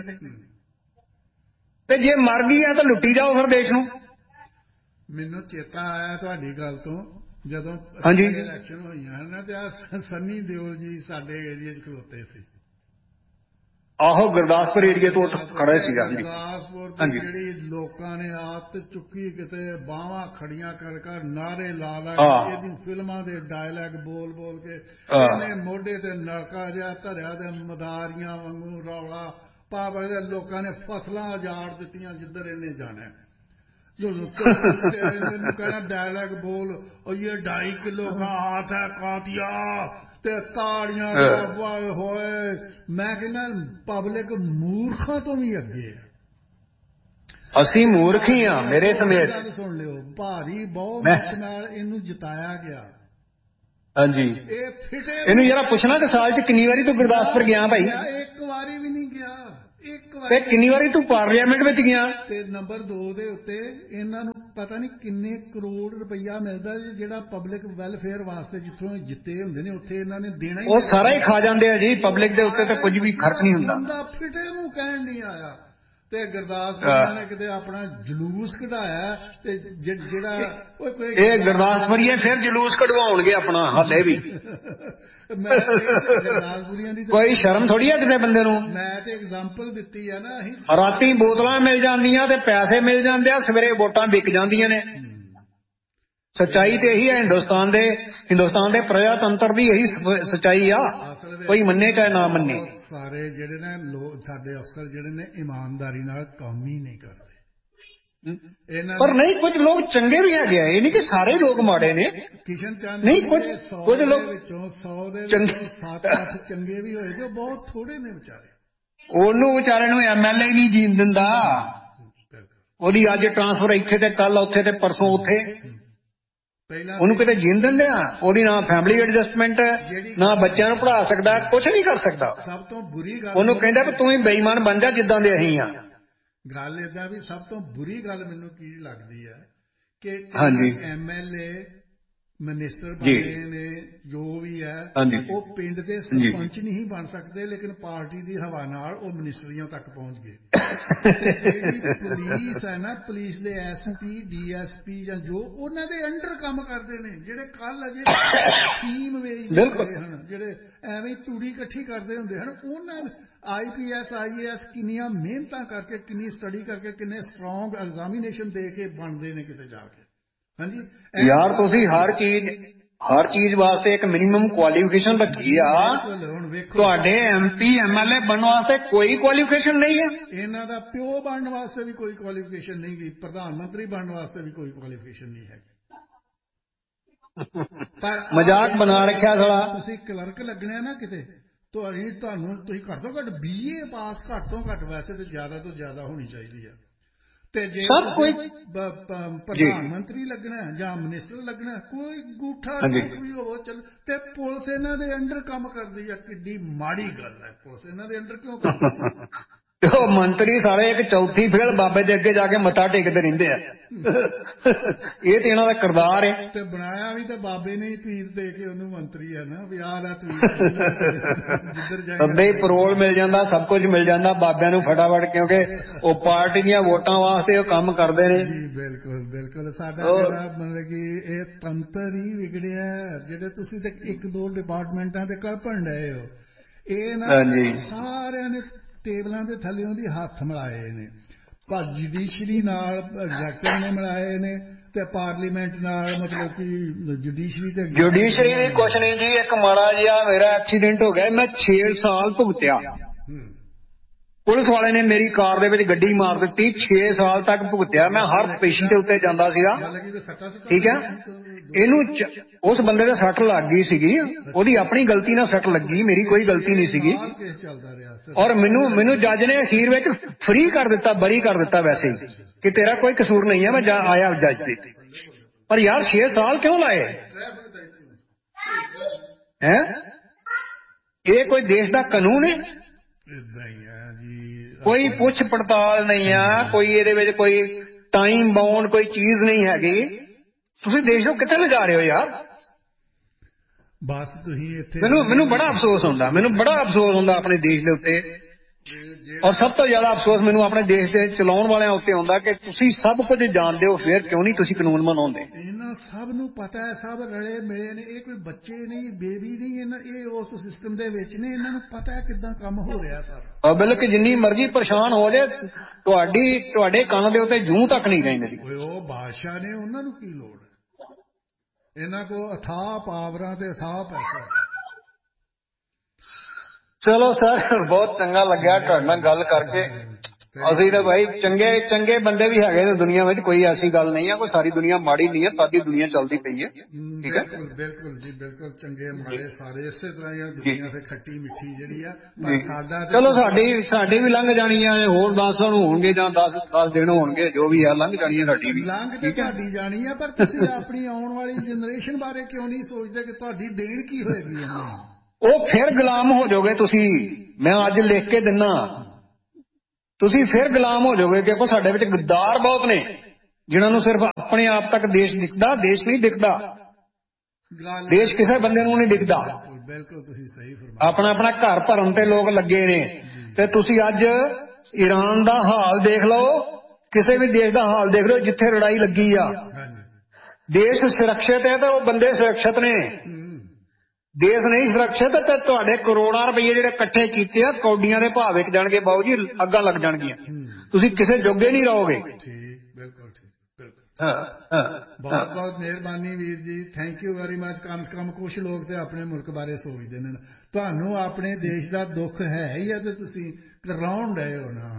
ਤੇ ਜੇ ਮਰ ਗਈ ਹੈ ਤਾਂ ਲੁੱਟੀ ਜਾਓ ਫਿਰ ਦੇਸ਼ ਨੂੰ। ਮੈਨੂੰ ਚੇਤਾ ਆਇਆ ਤੁਹਾਡੀ ਗੱਲ ਤੋਂ, ਜਦੋਂ ਇਲੈਕਸ਼ਨ ਹੋਈਆਂ ਨਾ ਤੇ ਆ ਸੰਨੀ ਦਿਓਲ ਜੀ ਸਾਡੇ ਏਰੀਏ 'ਚ ਖਲੋਤੇ ਸੀ। ਆਹੋ, ਗੁਰਦਾਸਪੁਰ ਏਰੀਏ ਤੋਂ ਖੜਾ ਸੀਗਾ। ਗੁਰਦਾਸਪੁਰ ਦੀ ਜਿਹੜੀ ਲੋਕਾਂ ਨੇ ਆਦਤ ਚੁੱਕੀ, ਕਿਤੇ ਬਾਹਾਂ ਖੜੀਆਂ ਕਰ ਕਰ ਨਾਰੇ ਲਾ ਲਾ ਕੇ ਇਹਦੀ ਫਿਲਮਾਂ ਦੇ ਡਾਇਲੌਗ ਬੋਲ ਬੋਲ ਕੇ, ਇਹਨੇ ਮੋਢੇ ਤੇ ਨਲਕਾ ਜਿਹਾ ਧਰਿਆ ਤੇ ਮਦਾਰੀਆਂ ਵਾਂਗੂ ਰੌਲਾ ਪਾ ਬੜੇ ਲੋਕਾਂ ਨੇ ਫਸਲਾਂ ਉਜਾੜ ਦਿੱਤੀਆਂ ਜਿੱਧਰ ਇਹਨੇ ਜਾਣਾ। ਇਹਨੂੰ ਕਹਿਣਾ ਡਾਇਲੌਗ ਬੋਲ, ਇਹ ਢਾਈ ਕਿਲੋ का हाथ है कातिया, ਤੇ ਤਾੜੀਆਂ ਵਾਏ ਹੋਏ। ਮੈਂ ਕਹਿੰਦਾ ਪਬਲਿਕ ਮੂਰਖਾਂ ਤੋਂ ਵੀ ਅੱਗੇ ਹੈ। ਅਸੀਂ ਮੂਰਖ ਹੀ ਆ ਮੇਰੇ ਸਮੇਤ। ਸੁਣ ਲਿਓ, ਭਾਰੀ ਬਹੁਮਤ ਨਾਲ ਇਹਨੂੰ ਜਿਤਾਇਆ ਗਿਆ। ਹਾਂਜੀ, ਇਹ ਫਿਟੇ ਇਹਨੂੰ ਜਰਾ ਪੁੱਛਣਾ ਕਿ ਸਾਲ 'ਚ ਕਿੰਨੀ ਵਾਰੀ ਤੂੰ ਗੁਰਦਾਸਪੁਰ ਗਿਆ ਭਾਈ? ਇੱਕ ਵਾਰੀ ਵੀ ਨਹੀਂ ਗਿਆ। ਇੱਕ ਤੇ ਵਾਰੀ ਕਿੰਨੀ ਵਾਰੀ ਤੂੰ ਪਾਰਲੀਮੈਂਟ ਵਿੱਚ ਗਿਆ? ਤੇ ਨੰਬਰ ਦੋ ਦੇ ਉੱਤੇ ਇਹਨਾਂ ਨੂੰ ਪਤਾ ਨਹੀਂ ਕਿੰਨੇ ਕਰੋੜ ਰੁਪਈਆ ਮਿਲਦਾ ਜਿਹੜਾ ਪਬਲਿਕ ਵੈਲਫੇਅਰ ਵਾਸਤੇ ਜਿੱਥੋਂ ਜਿੱਤੇ ਹੁੰਦੇ ਨੇ ਉੱਥੇ ਇਹਨਾਂ ਨੇ ਦੇਣਾ ਹੀ, ਉਹ ਸਾਰਾ ਹੀ ਖਾ ਜਾਂਦੇ ਆ ਜੀ। ਪਬਲਿਕ ਦੇ ਉੱਤੇ ਤਾਂ ਕੁਝ ਵੀ ਖਰਚ ਨਹੀਂ ਹੁੰਦਾ। ਬੰਦਾ ਫਿਟੇ ਨੂੰ ਕਹਿਣ ਨਹੀਂ ਆਇਆ ਤੇ ਗੁਰਦਾਸਪੁਰ ਨੇ ਕਿਤੇ ਆਪਣਾ ਜਲੂਸ ਕਢਾਇਆ। ਤੇ ਜਿਹੜਾ ਇਹ ਗੁਰਦਾਸਪੁਰੀਏ ਫਿਰ ਜਲੂਸ ਕਢਵਾਉਣਗੇ ਆਪਣਾ, ਹਾਲੇ ਵੀ ਗੁਰਦਾਸਪੁਰੀਆਂ ਦੀ ਕੋਈ ਸ਼ਰਮ ਥੋੜੀ ਆ ਕਿਸੇ ਬੰਦੇ ਨੂੰ। ਮੈਂ ਤੇ ਐਗਜ਼ਾਮਪਲ ਦਿੱਤੀ ਆ ਨਾ। ਅਸੀਂ ਰਾਤੀ ਬੋਤਲਾਂ ਮਿਲ ਜਾਂਦੀਆਂ ਤੇ ਪੈਸੇ ਮਿਲ ਜਾਂਦੇ ਆ, ਸਵੇਰੇ ਵੋਟਾਂ ਵਿਕ ਜਾਂਦੀਆਂ ਨੇ। ਸੱਚਾਈ ਤੇ ਇਹੀ ਹੈ ਹਿੰਦੁਸਤਾਨ ਦੇ ਹਿੰਦੁਸਤਾਨ ਦੇ ਪ੍ਰਜਾਤੰਤਰ ਦੀ ਇਹੀ ਸੱਚਾਈ ਆ, ਕੋਈ ਮੰਨੇ ਚਾਹੇ ਨਾ ਮੰਨੇ। ਸਾਰੇ ਜਿਹੜੇ ਨੇ ਲੋਕ ਸਾਡੇ ਅਫਸਰ ਜਿਹੜੇ ਨੇ ਇਮਾਨਦਾਰੀ ਨਾਲ ਕੰਮ ਹੀ ਨਹੀਂ ਕਰਦੇ। ਪਰ ਨਹੀਂ, ਕੁਝ ਲੋਕ ਚੰਗੇ ਵੀ ਹੈਗੇ ਆ, ਇਹ ਨਹੀਂ ਕਿ ਸਾਰੇ ਲੋਕ ਮਾੜੇ ਨੇ। ਕਿਸ਼ਨ ਚੰਦ ਨਹੀਂ, ਕੁਝ ਕੁਝ ਲੋਕ ਵਿੱਚੋਂ ਸੌ ਦੇ ਵਿੱਚੋਂ ਸੱਤ ਅੱਠ ਚੰਗੇ ਵੀ ਹੋਏ ਤੇ ਬਹੁਤ ਥੋੜੇ ਨੇ ਵਿਚਾਰੇ। ਉਹਨੂੰ ਵਿਚਾਰੇ ਨੂੰ ਐਮ ਐਲ ਏ ਨਹੀਂ ਜੀਣ ਦਿੰਦਾ। ਉਹਦੀ ਅੱਜ ਟ੍ਰਾਂਸਫਰ ਇੱਥੇ ਤੇ ਕੱਲ ਉੱਥੇ ਤੇ ਪਰਸੋਂ ਉੱਥੇ। ਉਹਨੂੰ ਕਿਤੇ ਜੀਣ ਦਿੰਦੇ ਆ? ਉਹਦੀ ਨਾ ਫੈਮਿਲੀ ਐਡਜਸਟਮੈਂਟ ਹੈ, ਨਾ ਬੱਚਿਆਂ ਨੂੰ ਪੜ੍ਹਾ ਸਕਦਾ, ਕੁਛ ਨਹੀਂ ਕਰ ਸਕਦਾ। ਸਭ ਤੋਂ ਬੁਰੀ ਗੱਲ ਉਹਨੂੰ ਕਹਿੰਦਾ ਵੀ ਤੂੰ ਹੀ ਬੇਈਮਾਨ ਬਣ ਜਾ ਜਿੱਦਾਂ ਦੇ ਅਸੀਂ ਆ। ਗੱਲ ਏਦਾਂ ਵੀ ਸਭ ਤੋਂ ਬੁਰੀ ਗੱਲ ਮੈਨੂੰ ਕੀ ਲੱਗਦੀ ਹੈ ਕਿ ਐਮ ਐਲ ਏ ਮਿਨਿਸਟਰ ਬਣੇ ਨੇ ਜੋ ਵੀ ਹੈ, ਉਹ ਪਿੰਡ ਦੇ ਸਰਪੰਚ ਨਹੀਂ ਬਣ ਸਕਦੇ, ਲੇਕਿਨ ਪਾਰਟੀ ਦੀ ਹਵਾ ਨਾਲ ਉਹ ਮਿਨਿਸਟਰੀਆਂ ਤੱਕ ਪਹੁੰਚ ਗਏ। ਤੇ ਜਿਹੜੀ ਪੁਲਿਸ ਹੈ ਨਾ, ਪੁਲਿਸ ਦੇ S P D S P ਜਾਂ ਜੋ ਉਹਨਾਂ ਦੇ ਅੰਡਰ ਕੰਮ ਕਰਦੇ ਨੇ, ਜਿਹੜੇ ਕੱਲ ਅਜੇ ਫੀਮ ਵੇਚਦੇ ਹੁੰਦੇ ਹਨ, ਜਿਹੜੇ ਐਵੇਂ ਤੂੜੀ ਇਕੱਠੀ ਕਰਦੇ ਹੁੰਦੇ ਹਨ, ਉਹਨਾਂ ਆਈ P S I A S ਕਿੰਨੀਆਂ ਮਿਹਨਤਾਂ ਕਰਕੇ, ਕਿੰਨੀ ਸਟੱਡੀ ਕਰਕੇ, ਕਿੰਨੇ ਸਟਰੋਂਗ ਐਗਜ਼ਾਮੀਨੇਸ਼ਨ ਦੇ ਕੇ ਬਣਦੇ ਨੇ ਕਿਤੇ ਜਾ ਕੇ। ਹਾਂਜੀ ਯਾਰ, ਤੁਸੀਂ ਹਰ ਚੀਜ਼ ਹਰ ਚੀਜ਼ ਵਾਸਤੇ ਇੱਕ ਮਿਨੀਮਮ ਕੁਆਲੀਫਿਕੇਸ਼ਨ ਰੱਖੀ ਆ। ਤੁਹਾਡੇ M P M L A ਬਣਨ ਵਾਸਤੇ ਕੋਈ ਕੁਆਲੀਫਿਕੇਸ਼ਨ ਨਹੀਂ ਹੈ। ਇਹਨਾਂ ਦਾ ਪਿਓ ਬਣਨ ਵਾਸਤੇ ਵੀ ਕੋਈ ਕੁਆਲੀਫਿਕੇਸ਼ਨ ਨਹੀਂ ਗੀ, ਪ੍ਰਧਾਨ ਮੰਤਰੀ ਬਣਨ ਵਾਸਤੇ ਵੀ ਕੋਈ ਕੁਆਲੀਫਿਕੇਸ਼ਨ ਨਹੀਂ ਹੈਗੀ। ਪਰ ਮਜ਼ਾਕ ਬਣਾ ਰੱਖਿਆ ਸਾਲਾ। ਤੁਸੀਂ ਕਲਰਕ ਲੱਗਣਾ ਨਾ ਕਿਤੇ, ਤੁਹਾਡੀ ਤੁਹਾਨੂੰ ਤੁਸੀਂ ਘੱਟ ਤੋਂ ਘੱਟ ਬੀ ਏ ਪਾਸ ਘੱਟ ਤੋਂ ਘੱਟ, ਵੈਸੇ ਤੇ ਜ਼ਿਆਦਾ ਤੋਂ ਜ਼ਿਆਦਾ ਹੋਣੀ ਚਾਹੀਦੀ ਹੈ। ਤੇ ਜੇ ਕੋਈ ਪ੍ਰਧਾਨ ਮੰਤਰੀ ਲੱਗਣਾ ਜਾਂ ਮਿਨਿਸਟਰ ਲੱਗਣਾ, ਕੋਈ ਗੂਠਾ ਟੁੱਕ ਵੀ ਹੋਵੋ ਚੱਲ। ਤੇ ਪੁਲਿਸ ਇਹਨਾਂ ਦੇ ਅੰਡਰ ਕੰਮ ਕਰਦੀ ਆ, ਕਿੱਡੀ ਮਾੜੀ ਗੱਲ ਹੈ। ਪੁਲਿਸ ਇਹਨਾਂ ਦੇ ਅੰਡਰ ਕਿਉਂ ਕਰਦੀ? ਉਹ ਮੰਤਰੀ ਸਾਰੇ ਇੱਕ ਚੌਥੀ ਫੇਲ ਬਾਬੇ ਦੇ ਅੱਗੇ ਜਾ ਕੇ ਮੱਥਾ ਟੇਕਦੇ ਰਹਿੰਦੇ ਆ। ਇਹ ਤੇ ਇਹਨਾਂ ਦਾ ਕਿਰਦਾਰ ਹੈ। ਤੇ ਬਣਾਇਆ ਵੀ ਤਾਂ ਬਾਬੇ ਨੇ ਹੀ ਤਵੀਤ ਦੇ ਕੇ ਉਹਨੂੰ ਮੰਤਰੀ ਹੈ ਨਾ, ਵੀ ਆਹ ਲੈ ਤਵੀਤ, ਜਿੱਧਰ ਜਾਏ ਅੱਧੇ ਪਰੋਲ ਮਿਲ ਜਾਂਦਾ, ਸਭ ਕੁਝ ਮਿਲ ਜਾਂਦਾ ਬਾਬਿਆਂ ਨੂੰ ਫਟਾਫਟ, ਕਿਉਂਕਿ ਉਹ ਪਾਰਟੀ ਦੀਆਂ ਵੋਟਾਂ ਵਾਸਤੇ ਉਹ ਕੰਮ ਕਰਦੇ ਨੇ। ਜੀ ਬਿਲਕੁਲ ਬਿਲਕੁਲ। ਸਾਡਾ ਜਿਹੜਾ ਮਤਲਬ ਕਿ ਇਹ ਤੰਤਰ ਹੀ ਵਿਗੜਿਆ, ਜਿਹੜੇ ਤੁਸੀਂ ਤੇ ਇੱਕ ਦੋ ਡਿਪਾਰਟਮੈਂਟਾਂ ਤੇ ਕਲਪਣ ਡਏ ਹੋ, ਇਹ ਨਾ ਸਾਰਿਆਂ ਨੇ ਟੇਬਲਾਂ ਦੇ ਥੱਲਿਓਂ ਦੀ ਹੱਥ ਮਿਲਾਏ ਨੇ। ਪਰ ਜੁਡੀਸ਼ਰੀ ਨਾਲ ਐਗਜ਼ੈਕਟਿਵ ਨੇ ਮਿਲਾਏ ਨੇ, ਤੇ ਪਾਰਲੀਮੈਂਟ ਨਾਲ, ਮਤਲਬ ਕਿ ਜੁਡੀਸ਼ਰੀ ਤੇ ਜੁਡੀਸ਼ਰੀ ਵੀ ਕੁਛ ਨਹੀਂ ਜੀ। ਇੱਕ ਮਾੜਾ ਜਿਹਾ ਮੇਰਾ ਐਕਸੀਡੈਂਟ ਹੋ ਗਿਆ, ਮੈਂ ਛੇ ਸਾਲ ਭੁਗਤਿਆ। ਪੁਲਿਸ ਵਾਲੇ ਨੇ ਮੇਰੀ ਕਾਰ ਦੇ ਵਿੱਚ ਗੱਡੀ ਮਾਰ ਦਿੱਤੀ, ਛੇ ਸਾਲ ਤੱਕ ਭੁਗਤਿਆ ਮੈਂ। ਹਰ ਪੇਸ਼ੀ ਦੇ ਉੱਤੇ ਜਾਂਦਾ ਸੀਗਾ, ਠੀਕ ਹੈ। ਇਹਨੂੰ ਉਸ ਬੰਦੇ ਦੇ ਸੱਟ ਲੱਗ ਗਈ ਸੀਗੀ, ਉਹਦੀ ਆਪਣੀ ਗਲਤੀ ਨਾਲ ਸੱਟ ਲੱਗੀ, ਮੇਰੀ ਕੋਈ ਗਲਤੀ ਨਹੀਂ ਸੀਗੀ। ਔਰ ਮੈਨੂੰ ਮੈਨੂੰ ਜੱਜ ਨੇ ਅਖੀਰ ਵਿੱਚ ਫਰੀ ਕਰ ਦਿੱਤਾ, ਬਰੀ ਕਰ ਦਿੱਤਾ ਵੈਸੇ ਹੀ, ਕਿ ਤੇਰਾ ਕੋਈ ਕਸੂਰ ਨਹੀਂ ਹੈ। ਮੈਂ ਆਇਆ ਜੱਜ ਦੇ, ਪਰ ਯਾਰ ਛੇ ਸਾਲ ਕਿਉਂ ਲਾਏ ਹੈ? ਇਹ ਕੋਈ ਦੇਸ਼ ਦਾ ਕਾਨੂੰਨ ਹੈ? ਕੋਈ ਪੁੱਛ ਪੜਤਾਲ ਨਹੀਂ ਆ, ਕੋਈ ਇਹਦੇ ਵਿੱਚ ਕੋਈ ਟਾਈਮ ਬਾਉਂਡ ਕੋਈ ਚੀਜ਼ ਨਹੀਂ ਹੈਗੀ। ਤੁਸੀਂ ਦੇਸ਼ ਨੂੰ ਕਿੱਥੇ ਲਿਜਾ ਰਹੇ ਹੋ ਯਾਰ? ਬਸ ਤੁਸੀਂ ਇੱਥੇ ਮੈਨੂੰ ਮੈਨੂੰ ਬੜਾ ਅਫਸੋਸ ਹੁੰਦਾ, ਮੈਨੂੰ ਬੜਾ ਅਫਸੋਸ ਹੁੰਦਾ ਆਪਣੇ ਦੇਸ਼ ਦੇ ਉੱਤੇ। ਔਰ ਸਭ ਤੋਂ ਜ਼ਿਆਦਾ ਅਫਸੋਸ ਮੈਨੂੰ ਆਪਣੇ ਦੇਸ਼ ਦੇ ਚਲਾਉਣ ਵਾਲਿਆਂ ਉੱਤੇ ਹੁੰਦਾ ਕਿ ਤੁਸੀਂ ਸਭ ਕੁਝ ਜਾਣਦੇ ਹੋ, ਫਿਰ ਕਿਉਂ ਨਹੀਂ ਤੁਸੀਂ ਕਾਨੂੰਨ ਬਣਾਉਂਦੇ? ਇਹਨਾਂ ਸਭ ਨੂੰ ਪਤਾ ਹੈ, ਸਭ ਰਲੇ ਮਿਲੇ ਨੇ, ਇਹ ਕੋਈ ਬੱਚੇ ਨਹੀਂ, ਬੇਬੀ ਨਹੀਂ, ਇਹਨਾਂ ਇਹ ਉਸ ਸਿਸਟਮ ਦੇ ਵਿੱਚ ਨੇ, ਇਹਨਾਂ ਨੂੰ ਪਤਾ ਹੈ ਕਿੱਦਾਂ ਕੰਮ ਹੋ ਰਿਹਾ ਸਰ। ਪਬਲਿਕ ਜਿੰਨੀ ਮਰਜ਼ੀ ਪਰੇਸ਼ਾਨ ਹੋ ਜਾਏ, ਤੁਹਾਡੀ ਤੁਹਾਡੇ ਕੰਨ ਦੇ ਉੱਤੇ ਜੂੰ ਤੱਕ ਨਹੀਂ ਰਹਿੰਦੀ। ਉਹ ਬਾਦਸ਼ਾਹ ਨੇ, ਉਹਨਾਂ ਨੂੰ ਕੀ ਲੋੜ ਹੈ? ਇਹਨਾਂ ਕੋਲ ਅਥਾਹ ਪਾਵਰਾਂ ਤੇ ਅਥਾਹ ਪੈਸਾ। ਚਲੋ ਸਰ, ਬਹੁਤ ਚੰਗਾ ਲੱਗਿਆ ਤੁਹਾਡੇ ਨਾਲ ਗੱਲ ਕਰਕੇ। ਅਸੀਂ ਤਾਂ ਭਾਈ ਚੰਗੇ ਚੰਗੇ ਬੰਦੇ ਵੀ ਹੈਗੇ ਨੇ ਦੁਨੀਆ ਵਿੱਚ, ਕੋਈ ਐਸੀ ਗੱਲ ਨਹੀਂ ਹੈ, ਕੋਈ ਸਾਰੀ ਦੁਨੀਆ ਮਾੜੀ ਨਹੀਂ ਹੈ, ਸਾਡੀ ਦੁਨੀਆ ਚੱਲਦੀ ਪਈ ਹੈ, ਠੀਕ ਹੈ। ਬਿਲਕੁਲ ਜੀ ਬਿਲਕੁਲ, ਚੰਗੇ ਮਾੜੇ ਸਾਰੇ ਇਸੇ ਤਰ੍ਹਾਂ ਹੀ ਦੁਨੀਆ ਤੇ ਖੱਟੀ ਮਿੱਠੀ ਜਿਹੜੀ ਆ। ਪਰ ਸਾਡਾ ਚਲੋ ਸਾਡੀ ਸਾਡੀ ਵੀ ਲੰਘ ਜਾਣੀ ਆ, ਹੋਰ ਦਸ ਨੂੰ ਹੋਣਗੇ ਜਾਂ ਦਸ ਦਸ ਦਿਨ ਹੋਣਗੇ, ਜੋ ਵੀ ਆ ਲੰਘ ਜਾਣੀ ਹੈ ਸਾਡੀ ਵੀ, ਲੰਘ ਤੇ ਤੁਹਾਡੀ ਜਾਣੀ ਆ। ਪਰ ਤੁਸੀਂ ਆਪਣੀ ਆਉਣ ਵਾਲੀ ਜਨਰੇਸ਼ਨ ਬਾਰੇ ਕਿਉਂ ਨਹੀਂ ਸੋਚਦੇ ਕਿ ਤੁਹਾਡੀ ਦੇਣ ਕੀ ਹੋਏਗੀ? ਉਹ ਫਿਰ ਗੁਲਾਮ ਹੋ ਜਾਓਗੇ ਤੁਸੀਂ। ਮੈਂ ਅੱਜ ਲਿਖ ਕੇ ਦਿੰਨਾ, ਤੁਸੀਂ ਫਿਰ ਗੁਲਾਮ ਹੋ ਜਾਓਗੇ, ਕਿਉਂਕਿ ਸਾਡੇ ਵਿੱਚ ਗੱਦਾਰ ਬਹੁਤ ਨੇ, ਜਿਨ੍ਹਾਂ ਨੂੰ ਸਿਰਫ ਆਪਣੇ ਆਪ ਤੱਕ ਦੇਸ਼ ਦਿਖਦਾ, ਦੇਸ਼ ਨਹੀਂ ਦਿਖਦਾ, ਦੇਸ਼ ਕਿਸੇ ਬੰਦੇ ਨੂੰ ਨਹੀਂ ਦਿਖਦਾ। ਬਿਲਕੁਲ ਤੁਸੀਂ ਸਹੀ ਫਰਮਾਇਆ। ਆਪਣਾ ਆਪਣਾ ਘਰ ਭਰਨ ਤੇ ਲੋਕ ਲੱਗੇ ਨੇ। ਤੇ ਤੁਸੀਂ ਅੱਜ ਈਰਾਨ ਦਾ ਹਾਲ ਦੇਖ ਲਓ, ਕਿਸੇ ਵੀ ਦੇਸ਼ ਦਾ ਹਾਲ ਦੇਖ ਲਓ ਜਿੱਥੇ ਲੜਾਈ ਲੱਗੀ ਆ, ਦੇਸ਼ ਸੁਰੱਖਿਅਤ ਹੈ ਤੇ ਉਹ ਬੰਦੇ ਸੁਰੱਖਿਅਤ ਨੇ। ਦੇਸ਼ ਨਹੀਂ ਸੁਰੱਖਿਅਤ ਤੇ ਤੁਹਾਡੇ ਕਰੋੜਾਂ ਰੁਪਏ ਜਿਹੜੇ ਇਕੱਠੇ ਕੀਤੇ ਆ, ਕੌਡੀਆਂ ਦੇ ਭਾਅ ਵਿਕ ਜਾਣਗੇ ਬਾਊ ਜੀ, ਅੱਗਾਂ ਲੱਗ ਜਾਣਗੀਆਂ, ਤੁਸੀਂ ਕਿਸੇ ਜੋਗੇ ਨਹੀਂ ਰਹੋਗੇ। ਬਿਲਕੁਲ ਠੀਕ, ਬਿਲਕੁਲ। ਬਹੁਤ ਬਹੁਤ ਮਿਹਰਬਾਨੀ ਵੀਰ ਜੀ, ਥੈਂਕ ਯੂ ਵੈਰੀ ਮਚ। ਕਮ ਸੇ ਕਮ ਕੁਛ ਲੋਕ ਤੇ ਆਪਣੇ ਮੁਲਕ ਬਾਰੇ ਸੋਚਦੇ ਨੇ। ਤੁਹਾਨੂੰ ਆਪਣੇ ਦੇਸ਼ ਦਾ ਦੁੱਖ ਹੈ ਹੀ ਹੈ ਤੇ ਤੁਸੀਂ ਕਰਲਾਉਣ ਡਏ ਹੋ ਨਾ।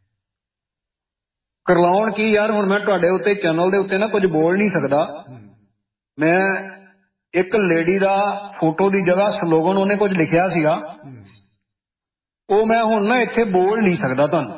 ਕਰਲਾਉਣ ਕੀ ਯਾਰ, ਹੁਣ ਮੈਂ ਤੁਹਾਡੇ ਉੱਤੇ ਚੈਨਲ ਦੇ ਉੱਤੇ ਨਾ ਕੁਝ ਬੋਲ ਨਹੀਂ ਸਕਦਾ। ਮੈਂ ਇੱਕ ਲੇਡੀ ਦਾ ਫੋਟੋ ਦੀ ਜਗ੍ਹਾ ਸਲੋਗਨ ਉਹਨੇ ਕੁਝ ਲਿਖਿਆ ਸੀਗਾ, ਉਹ ਮੈਂ ਹੁਣ ਨਾ ਇੱਥੇ ਬੋਲ ਨਹੀਂ ਸਕਦਾ ਤੁਹਾਨੂੰ।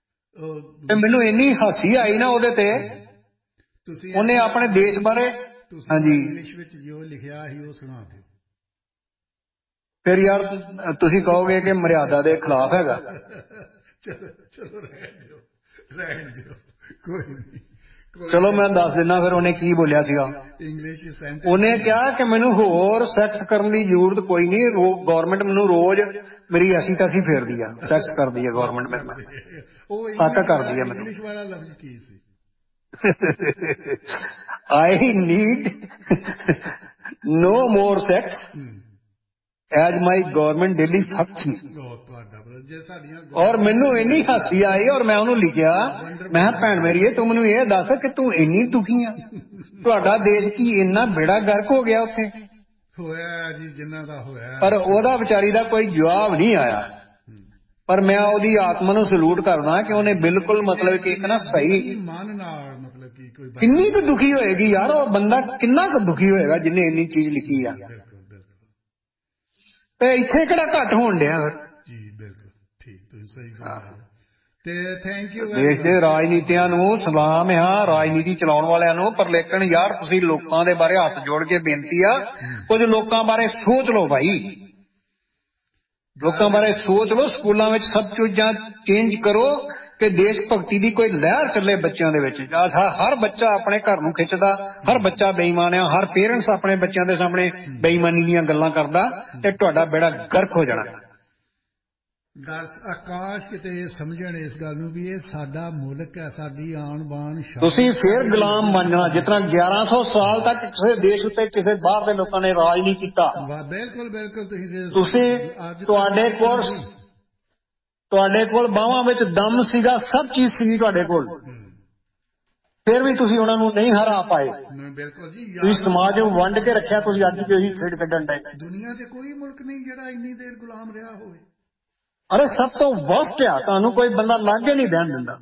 ਤੇ ਮੈਨੂੰ ਇੰਨੀ ਹਾਸੀ ਆਈ ਨਾ ਉਹਦੇ ਤੇ, ਉਹਨੇ ਆਪਣੇ ਦੇਸ਼ ਬਾਰੇ ਤੁਸੀਂ ਇੰਗਲਿਸ਼ ਵਿੱਚ ਜੋ ਲਿਖਿਆ ਸੀ ਉਹ ਸੁਣਾ ਦਿਓ। ਫਿਰ ਯਾਰ ਤੁਸੀਂ ਕਹੋਗੇ ਕਿ ਮਰਿਆਦਾ ਦੇ ਖਿਲਾਫ ਹੈਗਾ। ਚਲੋ ਚਲੋ ਰਹਿਣ ਦਿਓ ਰਹਿਣ ਦਿਓ ਕੋਈ ਨਹੀਂ। ਚਲੋ ਮੈਂ ਦੱਸ ਦਿੰਦਾ ਫਿਰ ਉਹਨੇ ਕੀ ਬੋਲਿਆ ਸੀਗਾ। ਇੰਗਲਿਸ਼ ਉਹਨੇ ਕਿਹਾ ਕਿ ਮੈਨੂੰ ਹੋਰ ਸੈਕਸ ਕਰਨ ਦੀ ਜ਼ਰੂਰਤ ਕੋਈ ਨਹੀਂ, ਗੌਰਮੈਂਟ ਮੈਨੂੰ ਰੋਜ਼ ਮੇਰੀ ਐਸੀ ਤੈਸੀ ਫੇਰਦੀ ਆ, ਸੈਕਸ ਕਰਦੀ ਹੈ ਗੌਰਮੈਂਟ ਮੇਰੇ ਨਾਲ, ਤੱਕ ਕਰਦੀ ਹੈ ਮੈਨੂੰ। ਇੰਗਲਿਸ਼ ਵਾਲਾ ਲਫ਼ਜ਼ ਕੀ ਸੀ? I need no more sex as my government daily fucks me। ਔਰ ਮੈਨੂੰ ਇੰਨੀ ਹਾਸੀ ਆਈ ਔਰ ਮੈਂ ਉਹਨੂੰ ਲਿਖਿਆ, ਮੈਂ ਭੈਣ ਮੇਰੀਏ ਤੂੰ ਮੈਨੂੰ ਇਹ ਦੱਸ ਕਿ ਤੂੰ ਇੰਨੀ ਦੁਖੀ ਆ, ਤੁਹਾਡਾ ਦੇਸ਼ ਕੀ ਇੰਨਾ ਬੇੜਾ ਗਰਕ ਹੋ ਗਿਆ ਉੱਥੇ? ਹੋਇਆ ਜੀ ਜਿੰਨਾ ਦਾ ਹੋਇਆ। ਪਰ ਉਹਦਾ ਵਿਚਾਰੀ ਦਾ ਕੋਈ ਜਵਾਬ ਨਹੀਂ ਆਇਆ। ਪਰ ਮੈਂ ਉਹਦੀ ਆਤਮਾ ਨੂੰ ਸਲੂਟ ਕਰਦਾ ਕਿ ਉਹਨੇ ਬਿਲਕੁਲ ਮਤਲਬ ਕਿ ਇੱਕ ਨਾ ਸਹੀ ਮਨ ਨਾਲ ਮਤਲਬ ਕਿ ਕੋਈ ਕਿੰਨੀ ਕੁ ਦੁਖੀ ਹੋਏਗੀ ਯਾਰ ਉਹ ਬੰਦਾ, ਕਿੰਨਾ ਕੁ ਦੁਖੀ ਹੋਏਗਾ ਜਿਹਨੇ ਇੰਨੀ ਚੀਜ਼ ਲਿਖੀ ਆ। ਤੇ ਇੱਥੇ ਕਿਹੜਾ ਘੱਟ ਹੋਣ ਡਿਆ ਜੀ? ਬਿਲਕੁਲ ਠੀਕ, ਤੁਸੀਂ ਸਹੀ ਗੱਲ। ਤੇ ਥੈਂਕ ਯੂ। ਦੇਸ਼ ਦੇ ਰਾਜਨੀਤੀਆਂ ਨੂੰ ਸਲਾਮ ਆ, ਰਾਜਨੀਤੀ ਚਲਾਉਣ ਵਾਲਿਆਂ ਨੂੰ, ਪਰ ਲੇਕਿਨ ਯਾਰ ਤੁਸੀਂ ਲੋਕਾਂ ਦੇ ਬਾਰੇ ਹੱਥ ਜੋੜ ਕੇ ਬੇਨਤੀ ਆ, ਕੁਝ ਲੋਕਾਂ ਬਾਰੇ ਸੋਚ ਲਓ ਭਾਈ, ਲੋਕਾਂ ਬਾਰੇ ਸੋਚ ਲਓ। ਸਕੂਲਾਂ ਵਿੱਚ ਸਭ ਚੀਜ਼ਾਂ ਚੇਂਜ ਕਰੋ ਕਿ ਦੇਸ਼ ਭਗਤੀ ਦੀ ਕੋਈ ਲਹਿਰ ਚੱਲੇ ਬੱਚਿਆਂ ਦੇ ਵਿੱਚ। ਹਰ ਬੱਚਾ ਆਪਣੇ ਘਰ ਨੂੰ ਖਿੱਚਦਾ, ਹਰ ਬੱਚਾ ਬੇਈਮਾਨ ਆ, ਹਰ ਪੇਰੈਂਟਸ ਆਪਣੇ ਬੱਚਿਆਂ ਦੇ ਸਾਹਮਣੇ ਬੇਈਮਾਨੀ ਦੀਆਂ ਗੱਲਾਂ ਕਰਦਾ ਤੇ ਤੁਹਾਡਾ ਬੇੜਾ ਗਰਕ ਹੋ ਜਾਣਾ। ਦਸ ਆਕਾਸ਼ ਕਿਤੇ ਸਮਝਣ ਇਸ ਗੱਲ ਨੂੰ ਵੀ ਇਹ ਸਾਡਾ ਮੁਲਕ ਹੈ, ਸਾਡੀ ਆਨ ਬਾਨ ਸ਼ਾਨ। ਤੁਸੀਂ ਫੇਰ ਗੁਲਾਮ ਮੰਨਣਾ ਜਿਸ ਤਰ੍ਹਾਂ ਗਿਆਰਾਂ ਸੌ ਸਾਲ ਤੱਕ ਕਿਸੇ ਦੇਸ਼ ਉੱਤੇ ਕਿਸੇ ਬਾਹਰ ਦੇ ਲੋਕਾਂ ਨੇ ਰਾਜ ਨਹੀਂ ਕੀਤਾ। ਬਿਲਕੁਲ ਬਿਲਕੁਲ। ਤੁਸੀਂ ਤੁਸੀਂ ਤੁਹਾਡੇ ਕੋਲ ਤੁਹਾਡੇ ਕੋਲ ਬਾਹਾਂ ਵਿੱਚ ਦਮ ਸੀਗਾ, ਸਭ ਚੀਜ਼ ਸੀਗੀ ਤੁਹਾਡੇ ਕੋਲ, ਫਿਰ ਵੀ ਤੁਸੀਂ ਉਹਨਾਂ ਨੂੰ ਨਹੀਂ ਹਰਾ ਪਾਏ। ਬਿਲਕੁਲ ਜੀ। ਤੁਸੀਂ ਸਮਾਜ ਨੂੰ ਵੰਡ ਕੇ ਰੱਖਿਆ, ਤੁਸੀਂ ਅੱਜ ਵੀ ਉਹੀ ਖੇਡ ਕੱਢਣ ਡਏ। ਦੁਨੀਆ ਤੇ ਕੋਈ ਮੁਲਕ ਨਹੀਂ ਜਿਹੜਾ ਇੰਨੀ ਦੇਰ ਗੁਲਾਮ ਰਿਹਾ ਹੋਵੇ। ਅਰੇ ਸਭ ਤੋਂ ਵਸਟ ਆ, ਤੁਹਾਨੂੰ ਕੋਈ ਬੰਦਾ ਲਾਗੇ ਨਹੀਂ ਬਹਿਣ ਦਿੰਦਾ।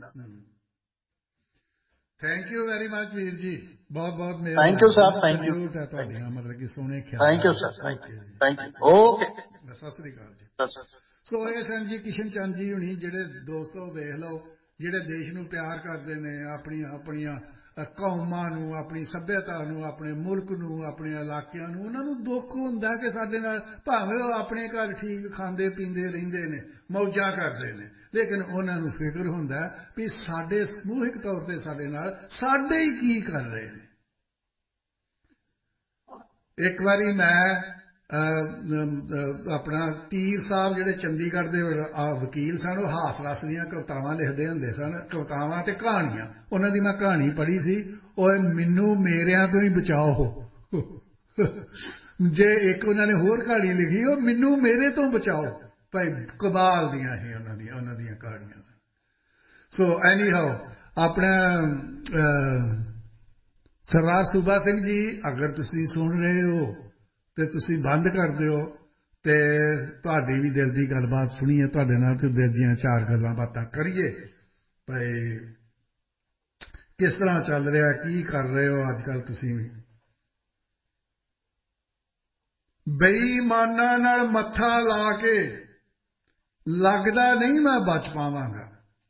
ਥੈਂਕ ਯੂ ਵੈਰੀ ਮਚ ਵੀਰ ਜੀ, ਬਹੁਤ ਬਹੁਤ ਮਿਹਰਬਾਨੀ। Thank you sir, thank you ਤੁਹਾਡੀਆਂ ਮਤਲਬ ਕਿ ਸੋਹਣੇ ਖਿਆਲ। Thank you sir, thank you. Okay, Sat Sri ਅਕਾਲ ਜੀ। ਸੋ ਇਹ ਸਨ ਜੀ ਕਿਸ਼ਨ ਚੰਦ ਜੀ ਹੁਣੀ, ਜਿਹੜੇ ਦੋਸਤੋ ਵੇਖ ਲਓ ਜਿਹੜੇ ਦੇਸ਼ ਨੂੰ ਪਿਆਰ ਕਰਦੇ ਨੇ, ਆਪਣੀਆਂ ਆਪਣੀਆਂ ਕੌਮਾਂ ਨੂੰ, ਆਪਣੀ ਸੱਭਿਅਤਾ ਨੂੰ, ਆਪਣੇ ਮੁਲਕ ਨੂੰ, ਆਪਣੇ ਇਲਾਕਿਆਂ ਨੂੰ। ਉਹਨਾਂ ਨੂੰ ਦੁੱਖ ਹੁੰਦਾ ਕਿ ਸਾਡੇ ਨਾਲ ਭਾਵੇਂ ਉਹ ਆਪਣੇ ਘਰ ਠੀਕ ਖਾਂਦੇ ਪੀਂਦੇ ਰਹਿੰਦੇ ਨੇ, ਮੌਜਾਂ ਕਰਦੇ ਨੇ, ਲੇਕਿਨ ਉਹਨਾਂ ਨੂੰ ਫਿਕਰ ਹੁੰਦਾ ਵੀ ਸਾਡੇ ਸਮੂਹਿਕ ਤੌਰ ਤੇ ਸਾਡੇ ਨਾਲ ਸਾਡੇ ਹੀ ਕੀ ਕਰ ਰਹੇ ਨੇ। ਇੱਕ ਵਾਰੀ ਮੈਂ ਆਪਣਾ ਤੀਰ ਸਾਹਿਬ ਜਿਹੜੇ ਚੰਡੀਗੜ੍ਹ ਦੇ ਵਕੀਲ ਸਨ, ਉਹ ਹਾਸ ਰਸ ਦੀਆਂ ਕਵਿਤਾਵਾਂ ਲਿਖਦੇ ਹੁੰਦੇ ਸਨ, ਕਵਿਤਾਵਾਂ ਤੇ ਕਹਾਣੀਆਂ। ਉਹਨਾਂ ਦੀ ਮੈਂ ਕਹਾਣੀ ਪੜ੍ਹੀ ਸੀ, ਉਹ ਮੈਨੂੰ ਮੇਰਿਆਂ ਤੋਂ ਹੀ ਬਚਾਓ। ਜੇ ਇੱਕ ਉਹਨਾਂ ਨੇ ਹੋਰ ਕਹਾਣੀ ਲਿਖੀ, ਉਹ ਮੈਨੂੰ ਮੇਰੇ ਤੋਂ ਬਚਾਓ। ਭਾਈ ਕਮਾਲ ਦੀਆਂ ਹੀ ਉਹਨਾਂ ਦੀਆਂ ਉਹਨਾਂ ਦੀਆਂ ਕਹਾਣੀਆਂ ਸਨ। ਸੋ ਐਨੀ ਹਾਓ ਆਪਣਾ ਸਰਦਾਰ ਸੂਬਾ ਸਿੰਘ ਜੀ, ਅਗਰ ਤੁਸੀਂ ਸੁਣ ਰਹੇ ਹੋ ਤੇ ਤੁਸੀਂ ਬੰਦ ਕਰ ਦਿਓ ਤੇ ਤੁਹਾਡੀ ਵੀ ਦਿਲ ਦੀ ਗੱਲਬਾਤ ਸੁਣੀਏ, ਤੁਹਾਡੇ ਨਾਲ ਤੇ ਦਿਲ ਦੀਆਂ ਚਾਰ ਗੱਲਾਂ ਬਾਤਾਂ ਕਰੀਏ। ਭਾਈ ਕਿਸ ਤਰ੍ਹਾਂ ਚੱਲ ਰਿਹਾ, ਕੀ ਕਰ ਰਹੇ ਹੋ ਅੱਜ ਕੱਲ੍ਹ ਤੁਸੀਂ ਵੀ? ਬੇਈਮਾਨਾਂ ਨਾਲ ਮੱਥਾ ਲਾ ਕੇ ਲੱਗਦਾ ਨਹੀਂ ਮੈਂ ਬਚ ਪਾਵਾਂਗਾ।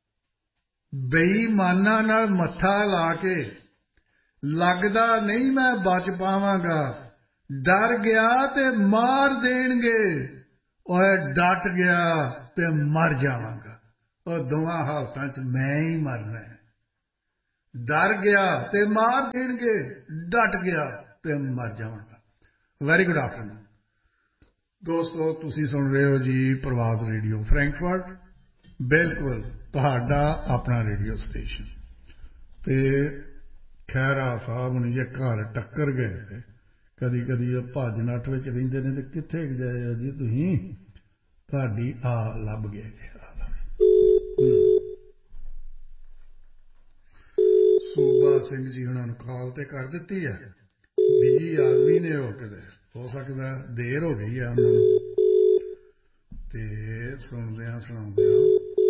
ਬੇਈਮਾਨਾਂ ਨਾਲ ਮੱਥਾ ਲਾ ਕੇ ਲੱਗਦਾ ਨਹੀਂ ਮੈਂ ਬਚ ਪਾਵਾਂਗਾ। ਡਰ ਗਿਆ ਤੇ ਮਾਰ ਦੇਣਗੇ, ਓਏ ਡਟ ਗਿਆ ਤੇ ਮਰ ਜਾਵਾਂਗਾ। ਉਹ ਦੋਵਾਂ ਹਾਲਤਾਂ 'ਚ ਮੈਂ ਹੀ ਮਰਨਾ ਹੈ। ਡਰ ਗਿਆ ਤੇ ਮਾਰ ਦੇਣਗੇ, ਡਟ ਗਿਆ ਤੇ ਮਰ ਜਾਵਾਂਗਾ। ਵੈਰੀ ਗੁੱਡ ਆਫਟਰਨੂਨ ਦੋਸਤੋ, ਤੁਸੀਂ ਸੁਣ ਰਹੇ ਹੋ ਜੀ ਪ੍ਰਵਾਸ ਰੇਡੀਓ ਫਰੈਂਕਫਰਟ, ਬਿਲਕੁਲ ਤੁਹਾਡਾ ਆਪਣਾ ਰੇਡੀਓ ਸਟੇਸ਼ਨ। ਤੇ ਖਹਿਰਾ ਸਾਹਿਬ ਨੂੰ ਜੇ ਘਰ ਟੱਕਰ ਗਏ ਤੇ ਕਦੀ ਕਦੀ ਉਹ ਭੱਜ ਨੱਠ ਵਿੱਚ ਰਹਿੰਦੇ ਨੇ ਤੇ ਕਿੱਥੇ ਗਏ ਹੋ ਜੀ ਤੁਸੀਂ? ਤੁਹਾਡੀ ਆ ਲੱਭ ਗਏ ਜੀ। ਸੂਬਾ ਸਿੰਘ ਜੀ ਉਹਨਾਂ ਨੂੰ ਕਾਲ ਤੇ ਕਰ ਦਿੱਤੀ ਹੈ, ਬਿਜੀ ਆਦਮੀ ਨੇ ਉਹ, ਕਿਤੇ ਹੋ ਸਕਦਾ ਦੇਰ ਹੋ ਗਈ ਹੈ ਉਹਨਾਂ ਨੂੰ। ਤੇ ਸੁਣਦਿਆਂ ਸੁਣਾਉਂਦਿਆਂ